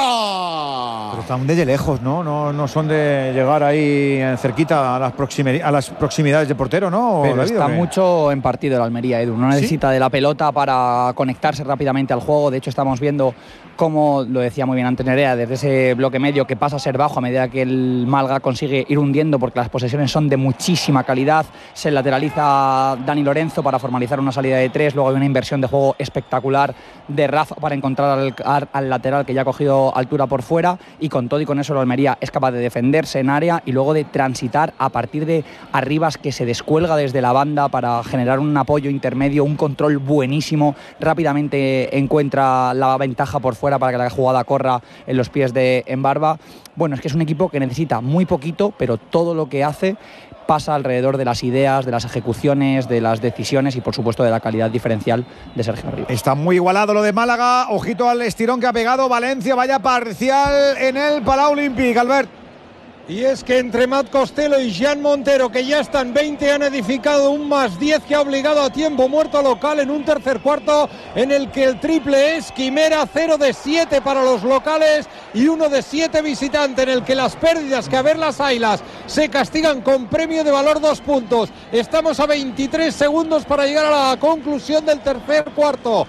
fuera. Pero están desde lejos, ¿no? No son de llegar ahí cerquita a las proximidades de portero, ¿no? Pero David, está mucho en partido el Almería, Edu. No necesita de la pelota para conectarse rápidamente al juego. De hecho, estamos viendo cómo, lo decía muy bien antes Nerea, desde ese bloque medio que pasa a ser bajo a medida que el Málaga consigue ir hundiendo, porque las posesiones son de muchísima calidad. Se lateraliza Dani Lorenzo para formalizar una salida de 3. Luego hay una inversión de juego espectacular de Rafa para encontrar al lateral que ya ha cogido altura por fuera, y con todo y con eso el Almería es capaz de defenderse en área y luego de transitar a partir de Arribas, que se descuelga desde la banda para generar un apoyo intermedio, un control buenísimo. Rápidamente encuentra la ventaja por fuera para que la jugada corra en los pies de Embarba. Bueno, es que es un equipo que necesita muy poquito, pero todo lo que hace pasa alrededor de las ideas, de las ejecuciones, de las decisiones y por supuesto de la calidad diferencial de Sergio Arribas. Está muy igualado lo de Málaga. Ojito al estirón que ha pegado Valencia. Vaya parcial en el Palau Olímpic, Albert. Y es que entre Matt Costello y Jean Montero, que ya están 20, han edificado un +10 que ha obligado a tiempo muerto local en un tercer cuarto en el que el triple es quimera. 0 de 7 para los locales y 1 de 7 visitante, en el que las pérdidas que a ver las Águilas se castigan con premio de valor 2 puntos. Estamos a 23 segundos para llegar a la conclusión del tercer cuarto.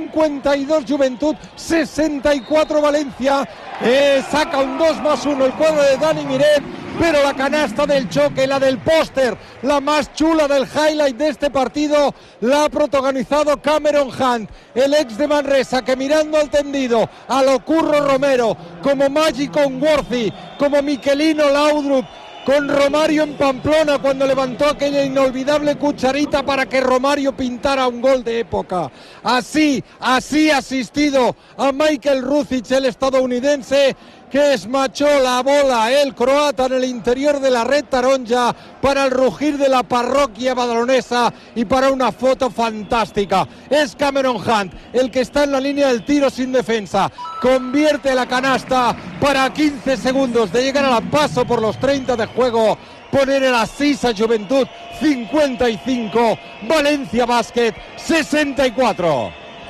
52 Juventud, 64 Valencia. Saca un 2+1 el cuadro de Dani Miret, pero la canasta del choque, la del póster, la más chula del highlight de este partido, la ha protagonizado Cameron Hunt, el ex de Manresa, que mirando al tendido a lo Curro Romero, como Magic Onworthy, como Miquelino Laudrup, con Romario en Pamplona cuando levantó aquella inolvidable cucharita para que Romario pintara un gol de época. Así ha asistido a Michael Ruzic, el estadounidense, que esmachó la bola, el croata, en el interior de la red taronja para el rugir de la parroquia badalonesa y para una foto fantástica. Es Cameron Hunt el que está en la línea del tiro sin defensa. Convierte la canasta para 15 segundos de llegar al paso por los 30 de juego. Poner el asís a Juventud 55, Valencia Basket 64.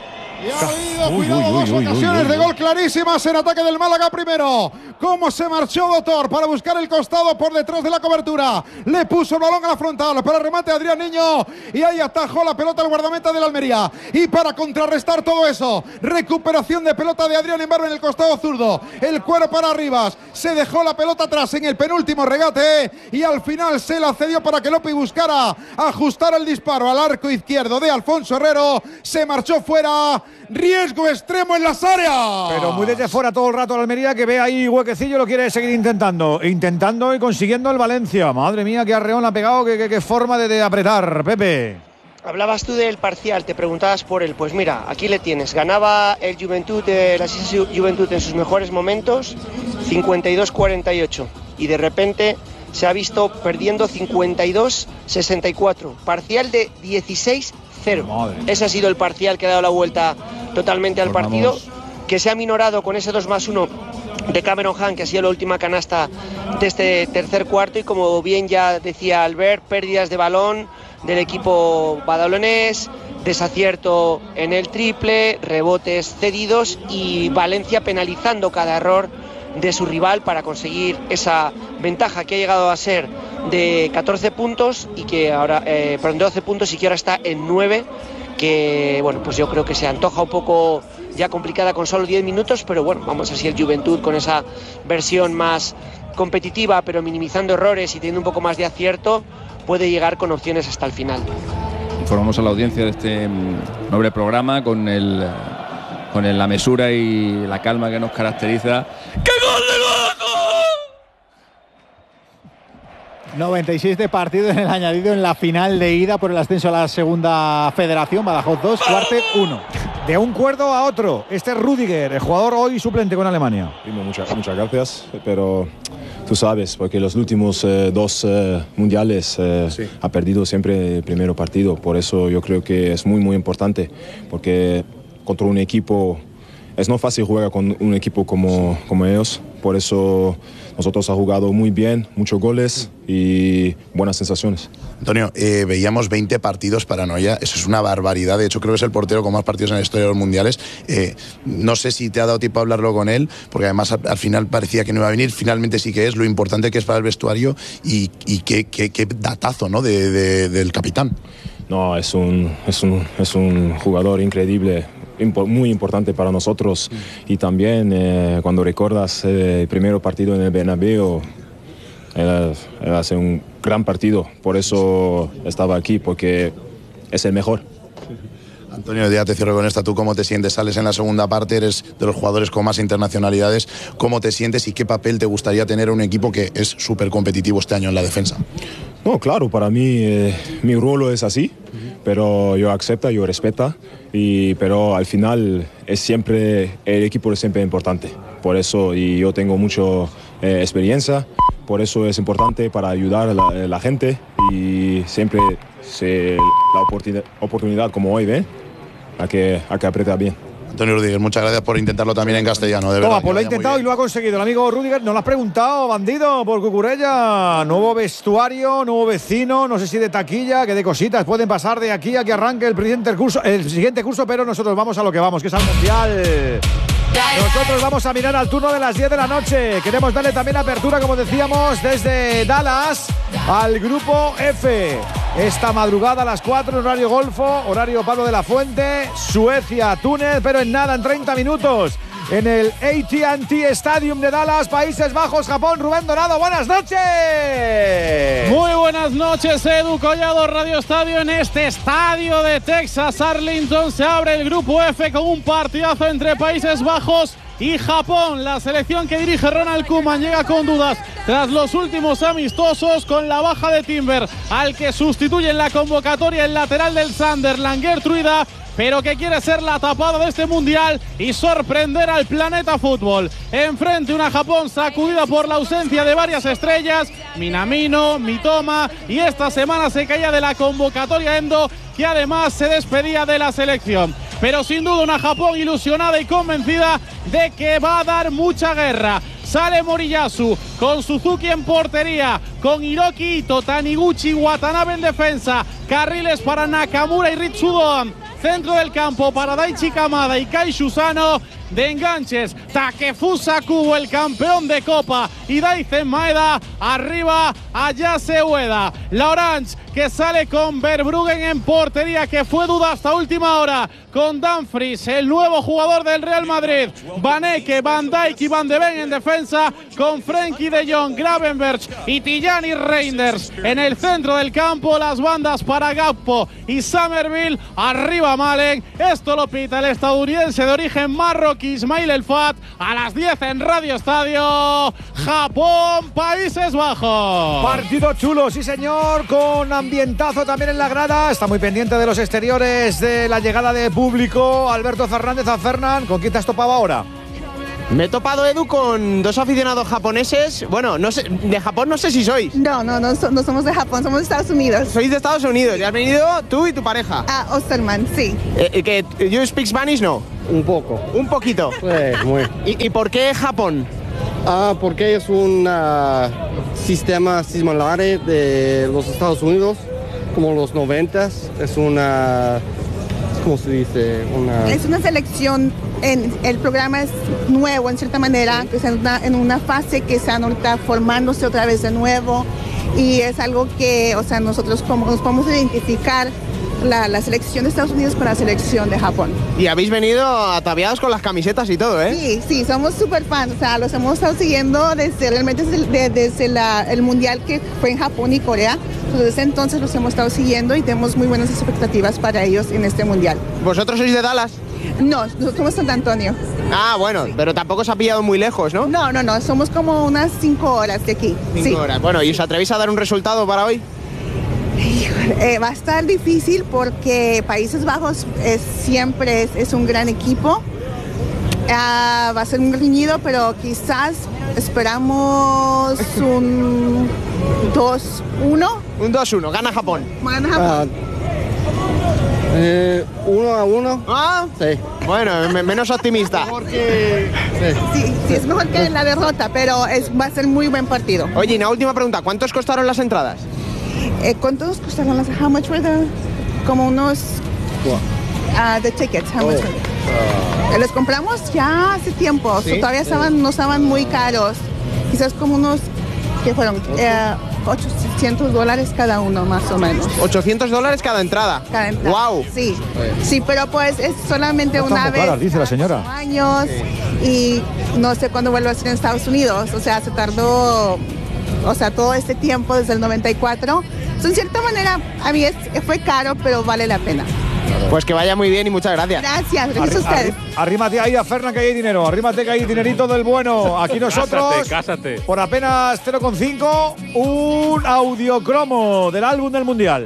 Y ha habido, cuidado, dos ocasiones de gol clarísimas en ataque del Málaga primero. Cómo se marchó Doctor para buscar el costado por detrás de la cobertura. Le puso el balón a la frontal para el remate Adrián Niño. Y ahí atajó la pelota al guardameta del Almería. Y para contrarrestar todo eso, recuperación de pelota de Adrián Embarbe en el costado zurdo. El cuero para Arribas. Se dejó la pelota atrás en el penúltimo regate. Y al final se la cedió para que Lopi buscara ajustar el disparo al arco izquierdo de Alfonso Herrero. Se marchó fuera. Riesgo extremo en las áreas. Pero muy desde fuera todo el rato la Almería, que ve ahí huequecillo, lo quiere seguir intentando y consiguiendo el Valencia. Madre mía, qué arreón ha pegado, qué forma de apretar, Pepe. Hablabas tú del parcial, te preguntabas por él. Pues mira, aquí le tienes. Ganaba el Juventud, la Juventud en sus mejores momentos, 52-48. Y de repente se ha visto perdiendo 52-64. Parcial de 16-0. Ese ha sido el parcial que ha dado la vuelta totalmente al partido, que se ha minorado con ese 2+1 de Cameron Hunt, que ha sido la última canasta de este tercer cuarto. Y como bien ya decía Albert, pérdidas de balón del equipo badalonés, desacierto en el triple, rebotes cedidos y Valencia penalizando cada error de su rival para conseguir esa ventaja que ha llegado a ser de 14 puntos y que ahora, de 12 puntos y que ahora está en 9, que bueno, pues yo creo que se antoja un poco ya complicada con solo 10 minutos, pero bueno, vamos así el Juventud con esa versión más competitiva, pero minimizando errores y teniendo un poco más de acierto, puede llegar con opciones hasta el final. Informamos a la audiencia de este noble programa con la mesura y la calma que nos caracteriza. ¡Qué gol de Bajo! 96 de partido en el añadido en la final de ida por el ascenso a la segunda federación. Badajoz 2, Cuarte 1. De un cuerdo a otro. Este es Rüdiger, el jugador hoy suplente con Alemania. Muchas gracias, pero tú sabes, porque los últimos dos mundiales ha perdido siempre el primer partido. Por eso yo creo que es muy importante, porque contra un equipo es no fácil jugar con un equipo como ellos. Por eso nosotros ha jugado muy bien, muchos goles y buenas sensaciones. Antonio, veíamos 20 partidos para Noya, eso es una barbaridad. De hecho, creo que es el portero con más partidos en la historia de los mundiales. No sé si te ha dado tiempo a hablarlo con él, porque además al final parecía que no iba a venir. Finalmente sí que es, lo importante que es para el vestuario y qué datazo, ¿no? del capitán. No, es un jugador increíble. Muy importante para nosotros y también cuando recuerdas el primer partido en el Bernabéu, él hace un gran partido, por eso estaba aquí, porque es el mejor. Antonio, ya te cierro con esta. ¿Tú cómo te sientes? Sales en la segunda parte, eres de los jugadores con más internacionalidades. ¿Cómo te sientes y qué papel te gustaría tener en un equipo que es súper competitivo este año en la defensa? No, claro, para mí mi rol es así, pero yo acepto, yo respeto, pero al final el equipo es siempre importante. Por eso, y yo tengo mucha experiencia, por eso es importante para ayudar a la gente y siempre la oportunidad como hoy, ¿ven? A que aprieta bien. Antonio Rüdiger, muchas gracias por intentarlo también en castellano, de verdad. Toma, pues lo ha intentado y lo ha conseguido. El amigo Rüdiger, nos lo has preguntado, bandido, por Cucurella. Nuevo vestuario, nuevo vecino, no sé si de taquilla, que de cositas pueden pasar de aquí a que arranque el siguiente curso, pero nosotros vamos a lo que vamos, que es al Mundial. Nosotros vamos a mirar al turno de las 10 de la noche. Queremos darle también apertura, como decíamos, desde Dallas al grupo F. Esta madrugada a las 4 en horario Golfo, horario Pablo de la Fuente, Suecia, Túnez, pero en nada, en 30 minutos. En el AT&T Stadium de Dallas, Países Bajos, Japón. Rubén Dorado, buenas noches. Muy buenas noches, Edu Collado, Radio Estadio. En este estadio de Texas, Arlington, se abre el grupo F con un partidazo entre Países Bajos y Japón. La selección que dirige Ronald Koeman llega con dudas tras los últimos amistosos, con la baja de Timber, al que sustituye en la convocatoria el lateral del Sunderland, Gertruida, pero que quiere ser la tapada de este mundial y sorprender al planeta fútbol. Enfrente una Japón sacudida por la ausencia de varias estrellas, Minamino, Mitoma, y esta semana se caía de la convocatoria Endo, que además se despedía de la selección. Pero sin duda una Japón ilusionada y convencida de que va a dar mucha guerra. Sale Moriyasu con Suzuki en portería, con Hiroki Ito, Taniguchi, Watanabe en defensa, carriles para Nakamura y Ritsudoan. centro del campo para Daichi Kamada y Kai Shusano. De enganches, Takefusa Kubo, el campeón de Copa, y Daizen Maeda. Arriba, Ayase Ueda. La Orange, que sale con Verbruggen en portería, que fue duda hasta última hora, con Dumfries, el nuevo jugador del Real Madrid. Van Ecke, Van Dijk y Van de Ven en defensa, con Frenkie de Jong, Gravenberch y Tijani Reinders. En el centro del campo, las bandas para Gakpo y Somerville. Arriba Malen. Esto lo pita el estadounidense de origen marroquí, Ismail El Fat, a las 10 en Radio Estadio. Japón, Países Bajos. Partido chulo, sí señor, con ambientazo también en la grada. Está muy pendiente de los exteriores, de la llegada de público. Alberto Fernández. A Fernán, ¿con quién te has topado ahora? Me he topado, Edu, con dos aficionados japoneses. Bueno, no sé, de Japón no sé si sois. No somos de Japón, somos de Estados Unidos. Sois de Estados Unidos. ¿Y has venido tú y tu pareja? Osterman, sí. ¿You speak Spanish, no? Un poco. ¿Un poquito? Muy. ¿Y por qué Japón? Porque es un sistema similar de los Estados Unidos, como los 90s. Es una... ¿Cómo se dice? Es una selección. El programa es nuevo en cierta manera, que está en una fase que están ahorita formándose otra vez de nuevo, y es algo que, o sea, nosotros nos podemos identificar la selección de Estados Unidos con la selección de Japón. Y habéis venido ataviados con las camisetas y todo, ¿eh? Sí, somos súper fans, o sea, los hemos estado siguiendo desde el mundial que fue en Japón y Corea. Desde ese entonces los hemos estado siguiendo y tenemos muy buenas expectativas para ellos en este mundial. ¿Vosotros sois de Dallas? No, nosotros somos San Antonio. Bueno, pero tampoco os ha pillado muy lejos, ¿no? No, somos como unas 5 horas de aquí. 5 horas. Bueno, ¿y os atrevéis a dar un resultado para hoy? Va a estar difícil porque Países Bajos siempre es un gran equipo. Va a ser un reñido, pero quizás esperamos un 2-1. Un 2-1, gana Japón. Gana Japón. 1-1. Sí. Bueno, menos optimista. Sí, es mejor que la derrota, pero va a ser muy buen partido. Oye, y una última pregunta, ¿cuántos costaron las entradas? ¿Cuánto nos costaron las? How much were the? Como unos. The tickets. How much were they? Los compramos ya hace tiempo. ¿Sí? Todavía no estaban muy caros. Quizás como unos. ¿Qué fueron? $800 cada uno, más o menos. $800 cada entrada. Cada entrada. Wow. Sí, pero pues es solamente una vez. Caras, dice la señora. Años, y no sé cuándo vuelve a ser en Estados Unidos. O sea, se tardó. O sea, todo este tiempo desde el 94. En cierta manera, a mí fue caro, pero vale la pena. Pues que vaya muy bien y muchas gracias. Gracias a ustedes. Arrímate ahí a Fernan, que hay dinero. Arrímate, que hay dinerito del bueno. Aquí nosotros, Cásate. por apenas 0,5, un audiocromo del álbum del Mundial.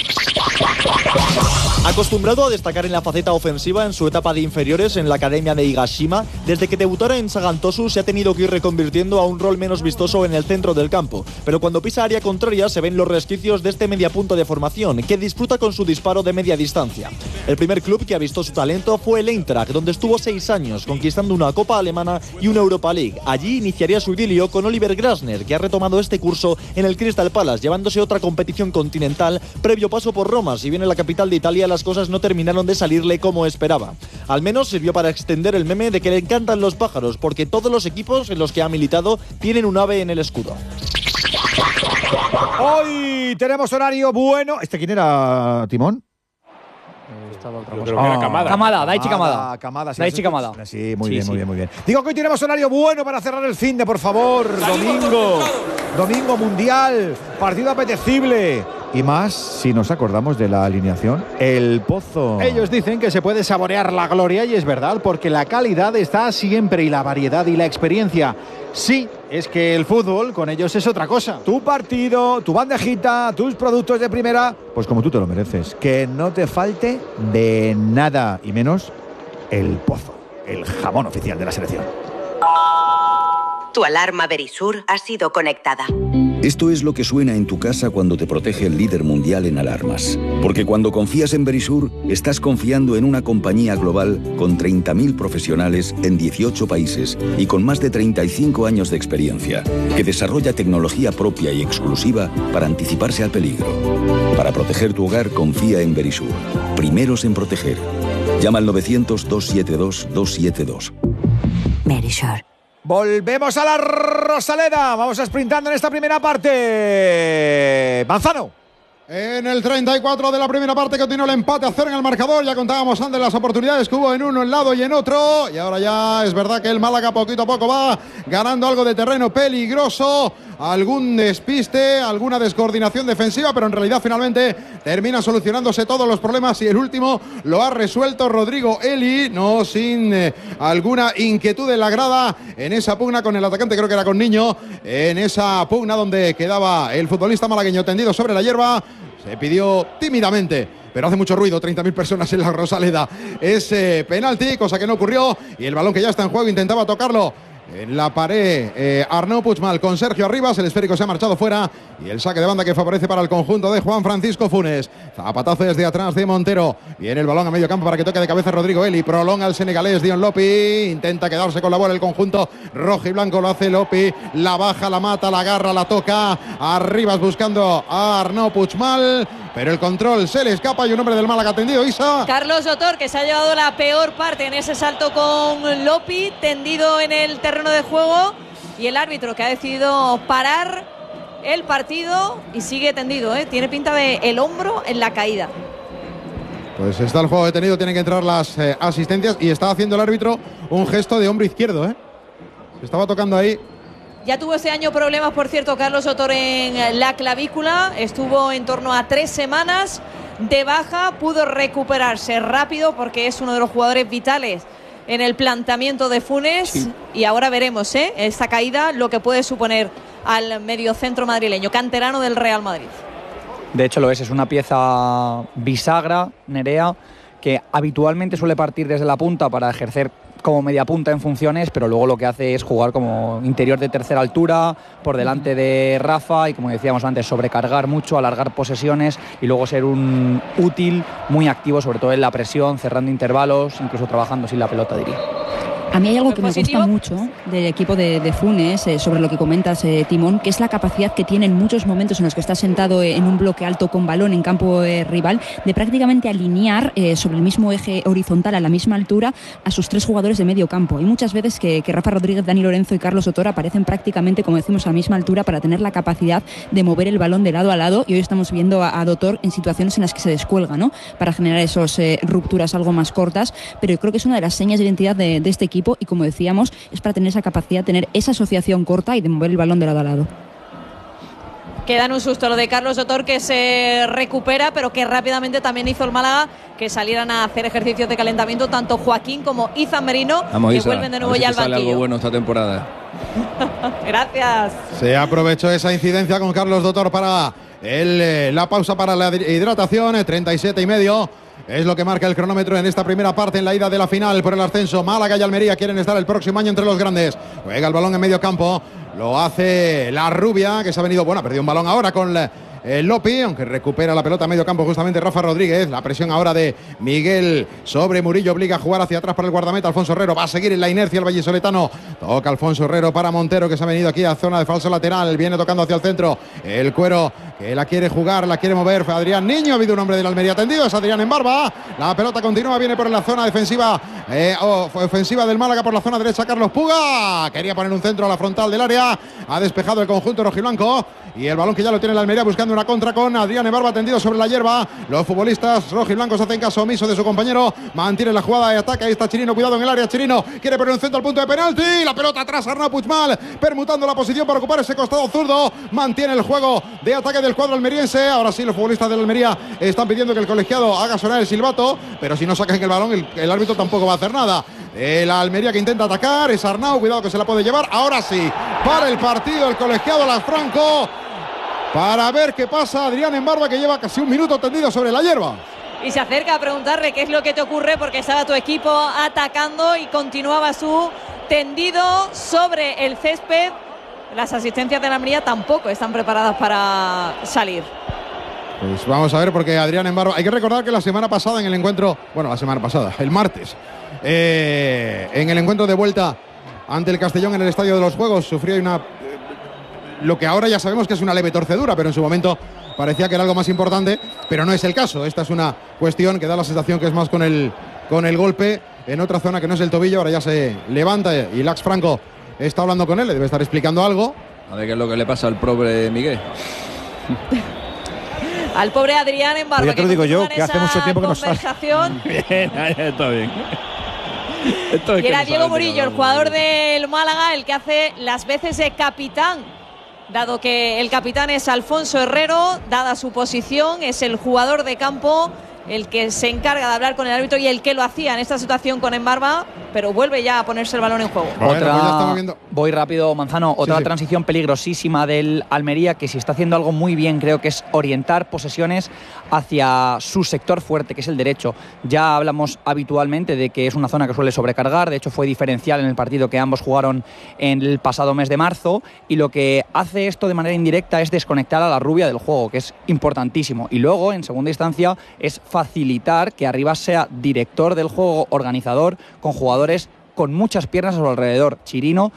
Acostumbrado a destacar en la faceta ofensiva en su etapa de inferiores en la academia de Higashima, desde que debutara en Sagan Tosu se ha tenido que ir reconvirtiendo a un rol menos vistoso en el centro del campo, pero cuando pisa área contraria se ven los resquicios de este mediapunta de formación, que disfruta con su disparo de media distancia. El primer club que ha visto su talento fue el Eintracht, donde estuvo 6 años, conquistando una Copa Alemana y una Europa League. Allí iniciaría su idilio con Oliver Glasner, que ha retomado este curso en el Crystal Palace, llevándose otra competición continental previo paso por Roma. Si bien en la capital de Italia las cosas no terminaron de salirle como esperaba. Al menos sirvió para extender el meme de que le encantan los pájaros, porque todos los equipos en los que ha militado tienen un ave en el escudo. Hoy tenemos horario bueno. ¿Quién era, Timón? Yo creo que era Kamada. Daichi Kamada. Daichi Kamada. Sí, muy bien. Digo que hoy tenemos horario bueno para cerrar el fin de, por favor. Domingo mundial, partido apetecible. Y más si nos acordamos de la alineación. El Pozo. Ellos dicen que se puede saborear la gloria, y es verdad, porque la calidad está siempre, y la variedad y la experiencia. Sí, es que el fútbol con ellos es otra cosa. Tu partido, tu bandejita, tus productos de primera, pues como tú te lo mereces. Que no te falte de nada, y menos el Pozo, el jamón oficial de la selección. Tu alarma Verisur ha sido conectada. Esto es lo que suena en tu casa cuando te protege el líder mundial en alarmas. Porque cuando confías en Verisur, estás confiando en una compañía global con 30.000 profesionales en 18 países y con más de 35 años de experiencia, que desarrolla tecnología propia y exclusiva para anticiparse al peligro. Para proteger tu hogar, confía en Verisur. Primeros en proteger. Llama al 900-272-272. Verisur. Volvemos a la Rosaleda. Vamos a sprintando en esta primera parte. Manzano. En el 34 de la primera parte continuó el empate a 0 en el marcador. Ya contábamos antes las oportunidades que hubo en uno, en lado y en otro. Y ahora ya es verdad que el Málaga poquito a poco va ganando algo de terreno peligroso. Algún despiste, alguna descoordinación defensiva, pero en realidad finalmente termina solucionándose todos los problemas y el último lo ha resuelto Rodrigo Eli, no sin alguna inquietud en la grada en esa pugna con el atacante, creo que era con Niño, en esa pugna donde quedaba el futbolista malagueño tendido sobre la hierba. Se pidió tímidamente, pero hace mucho ruido, 30.000 personas en la Rosaleda. Es penalti, cosa que no ocurrió, y el balón que ya está en juego intentaba tocarlo en la pared Arnau Puigmal con Sergio Arribas. El esférico se ha marchado fuera y el saque de banda que favorece para el conjunto de Juan Francisco Funes. Zapatazo desde atrás de Montero. Viene el balón a medio campo para que toque de cabeza Rodrigo Eli. Prolonga el senegalés Dion Lopi. Intenta quedarse con la bola el conjunto rojo y blanco. Lo hace Lopi. La baja, la mata, la agarra, la toca. Arribas buscando a Arnau Puigmal. Pero el control se le escapa y un hombre del Málaga tendido, Isa. Carlos Sotor, que se ha llevado la peor parte en ese salto con Lopi, tendido en el terreno de juego. Y el árbitro que ha decidido parar el partido y sigue tendido, tiene pinta de el hombro en la caída. Pues está el juego detenido, tienen que entrar las asistencias y está haciendo el árbitro un gesto de hombro izquierdo. Se estaba tocando ahí. Ya tuvo ese año problemas, por cierto, Carlos Sotor en la clavícula. Estuvo en torno a 3 semanas de baja. Pudo recuperarse rápido porque es uno de los jugadores vitales en el planteamiento de Funes. Sí. Y ahora veremos esta caída lo que puede suponer al mediocentro madrileño, canterano del Real Madrid. De hecho lo es una pieza bisagra, Nerea, que habitualmente suele partir desde la punta para ejercer como media punta en funciones, pero luego lo que hace es jugar como interior de tercera altura, por delante de Rafa y, como decíamos antes, sobrecargar mucho, alargar posesiones y luego ser un útil muy activo, sobre todo en la presión, cerrando intervalos, incluso trabajando sin la pelota, diría. A mí hay algo que me gusta mucho del equipo de Funes, sobre lo que comentas, Timón, que es la capacidad que tiene en muchos momentos en los que está sentado en un bloque alto con balón en campo rival, de prácticamente alinear sobre el mismo eje horizontal, a la misma altura, a sus 3 jugadores de medio campo. Hay muchas veces que Rafa Rodríguez, Dani Lorenzo y Carlos Sotor aparecen prácticamente, como decimos, a la misma altura para tener la capacidad de mover el balón de lado a lado, y hoy estamos viendo a Dotor en situaciones en las que se descuelga, ¿no?, para generar esas rupturas algo más cortas, pero yo creo que es una de las señas de identidad de este equipo. Y como decíamos, es para tener esa capacidad, tener esa asociación corta y de mover el balón de lado a lado. Queda en un susto lo de Carlos Sotor, que se recupera, pero que rápidamente también hizo el Málaga que salieran a hacer ejercicios de calentamiento tanto Joaquín como Izan Merino. Vamos, que Isa, vuelven de nuevo a ver si ya al sale banquillo. algo bueno esta temporada. Gracias. Se aprovechó esa incidencia con Carlos Dotor para la pausa para la hidratación, 37,5. Es lo que marca el cronómetro en esta primera parte en la ida de la final por el ascenso. Málaga y Almería quieren estar el próximo año entre los grandes. Juega el balón en medio campo. Lo hace la rubia, que se ha venido, ha perdido un balón ahora con Lopi, aunque recupera la pelota a medio campo justamente Rafa Rodríguez. La presión ahora de Miguel sobre Murillo obliga a jugar hacia atrás para el guardameta Alfonso Herrero. Va a seguir en la inercia el vallisoletano. Toca Alfonso Herrero para Montero, que se ha venido aquí a zona de falso lateral. Viene tocando hacia el centro. El Cuero, que la quiere jugar, la quiere mover. Adrián Niño, ha habido un hombre del Almería tendido. Es Adrián en barba. La pelota continúa, viene por la zona defensiva, ofensiva del Málaga por la zona derecha. Carlos Puga quería poner un centro a la frontal del área. Ha despejado el conjunto rojiblanco. Y el balón que ya lo tiene el Almería buscando una contra con Adrián Ebarba tendido sobre la hierba. Los futbolistas rojiblancos hacen caso omiso de su compañero. Mantiene la jugada de ataque. Ahí está Chirino, cuidado en el área. Chirino quiere poner un centro al punto de penalti. La pelota atrás, Arnau Puigmal permutando la posición para ocupar ese costado zurdo. Mantiene el juego de ataque del cuadro almeriense. Ahora sí, los futbolistas del Almería están pidiendo que el colegiado haga sonar el silbato, pero si no sacan el balón, el árbitro tampoco va a hacer nada. La Almería que intenta atacar es Arnau, cuidado que se la puede llevar. Ahora sí, para el partido el colegiado Alasfranco, para ver qué pasa. Adrián en barba, que lleva casi un minuto tendido sobre la hierba. Y se acerca a preguntarle qué es lo que te ocurre, porque estaba tu equipo atacando y continuaba su tendido sobre el césped. Las asistencias de la Almería tampoco están preparadas para salir. Pues vamos a ver, porque Adrián Embarba, hay que recordar que la semana pasada en el encuentro, el martes, en el encuentro de vuelta ante el Castellón en el Estadio de los Juegos, sufrió lo que ahora ya sabemos que es una leve torcedura, pero en su momento parecía que era algo más importante, pero no es el caso. Esta es una cuestión que da la sensación que es más con el golpe en otra zona que no es el tobillo. Ahora ya se levanta y Lax Franco está hablando con él, le debe estar explicando algo. A ver qué es lo que le pasa al pobre Miguel. Al pobre Adrián Embarba. Pues ya te lo digo yo, que hace mucho tiempo que no sale. Bien, está bien. Y era Diego Murillo, el jugador del Málaga, el que hace las veces de capitán. Dado que el capitán es Alfonso Herrero, dada su posición, es el jugador de campo el que se encarga de hablar con el árbitro y el que lo hacía en esta situación con Embarba, pero vuelve ya a ponerse el balón en juego. Voy rápido, Manzano. Otra transición peligrosísima del Almería, que si está haciendo algo muy bien, creo que es orientar posesiones hacia su sector fuerte, que es el derecho. Ya hablamos habitualmente de que es una zona que suele sobrecargar, de hecho fue diferencial en el partido que ambos jugaron en el pasado mes de marzo, y lo que hace esto de manera indirecta es desconectar a la rubia del juego, que es importantísimo. Y luego, en segunda instancia, es facilitar que arriba sea director del juego, organizador, con jugadores con muchas piernas a su alrededor. Chirino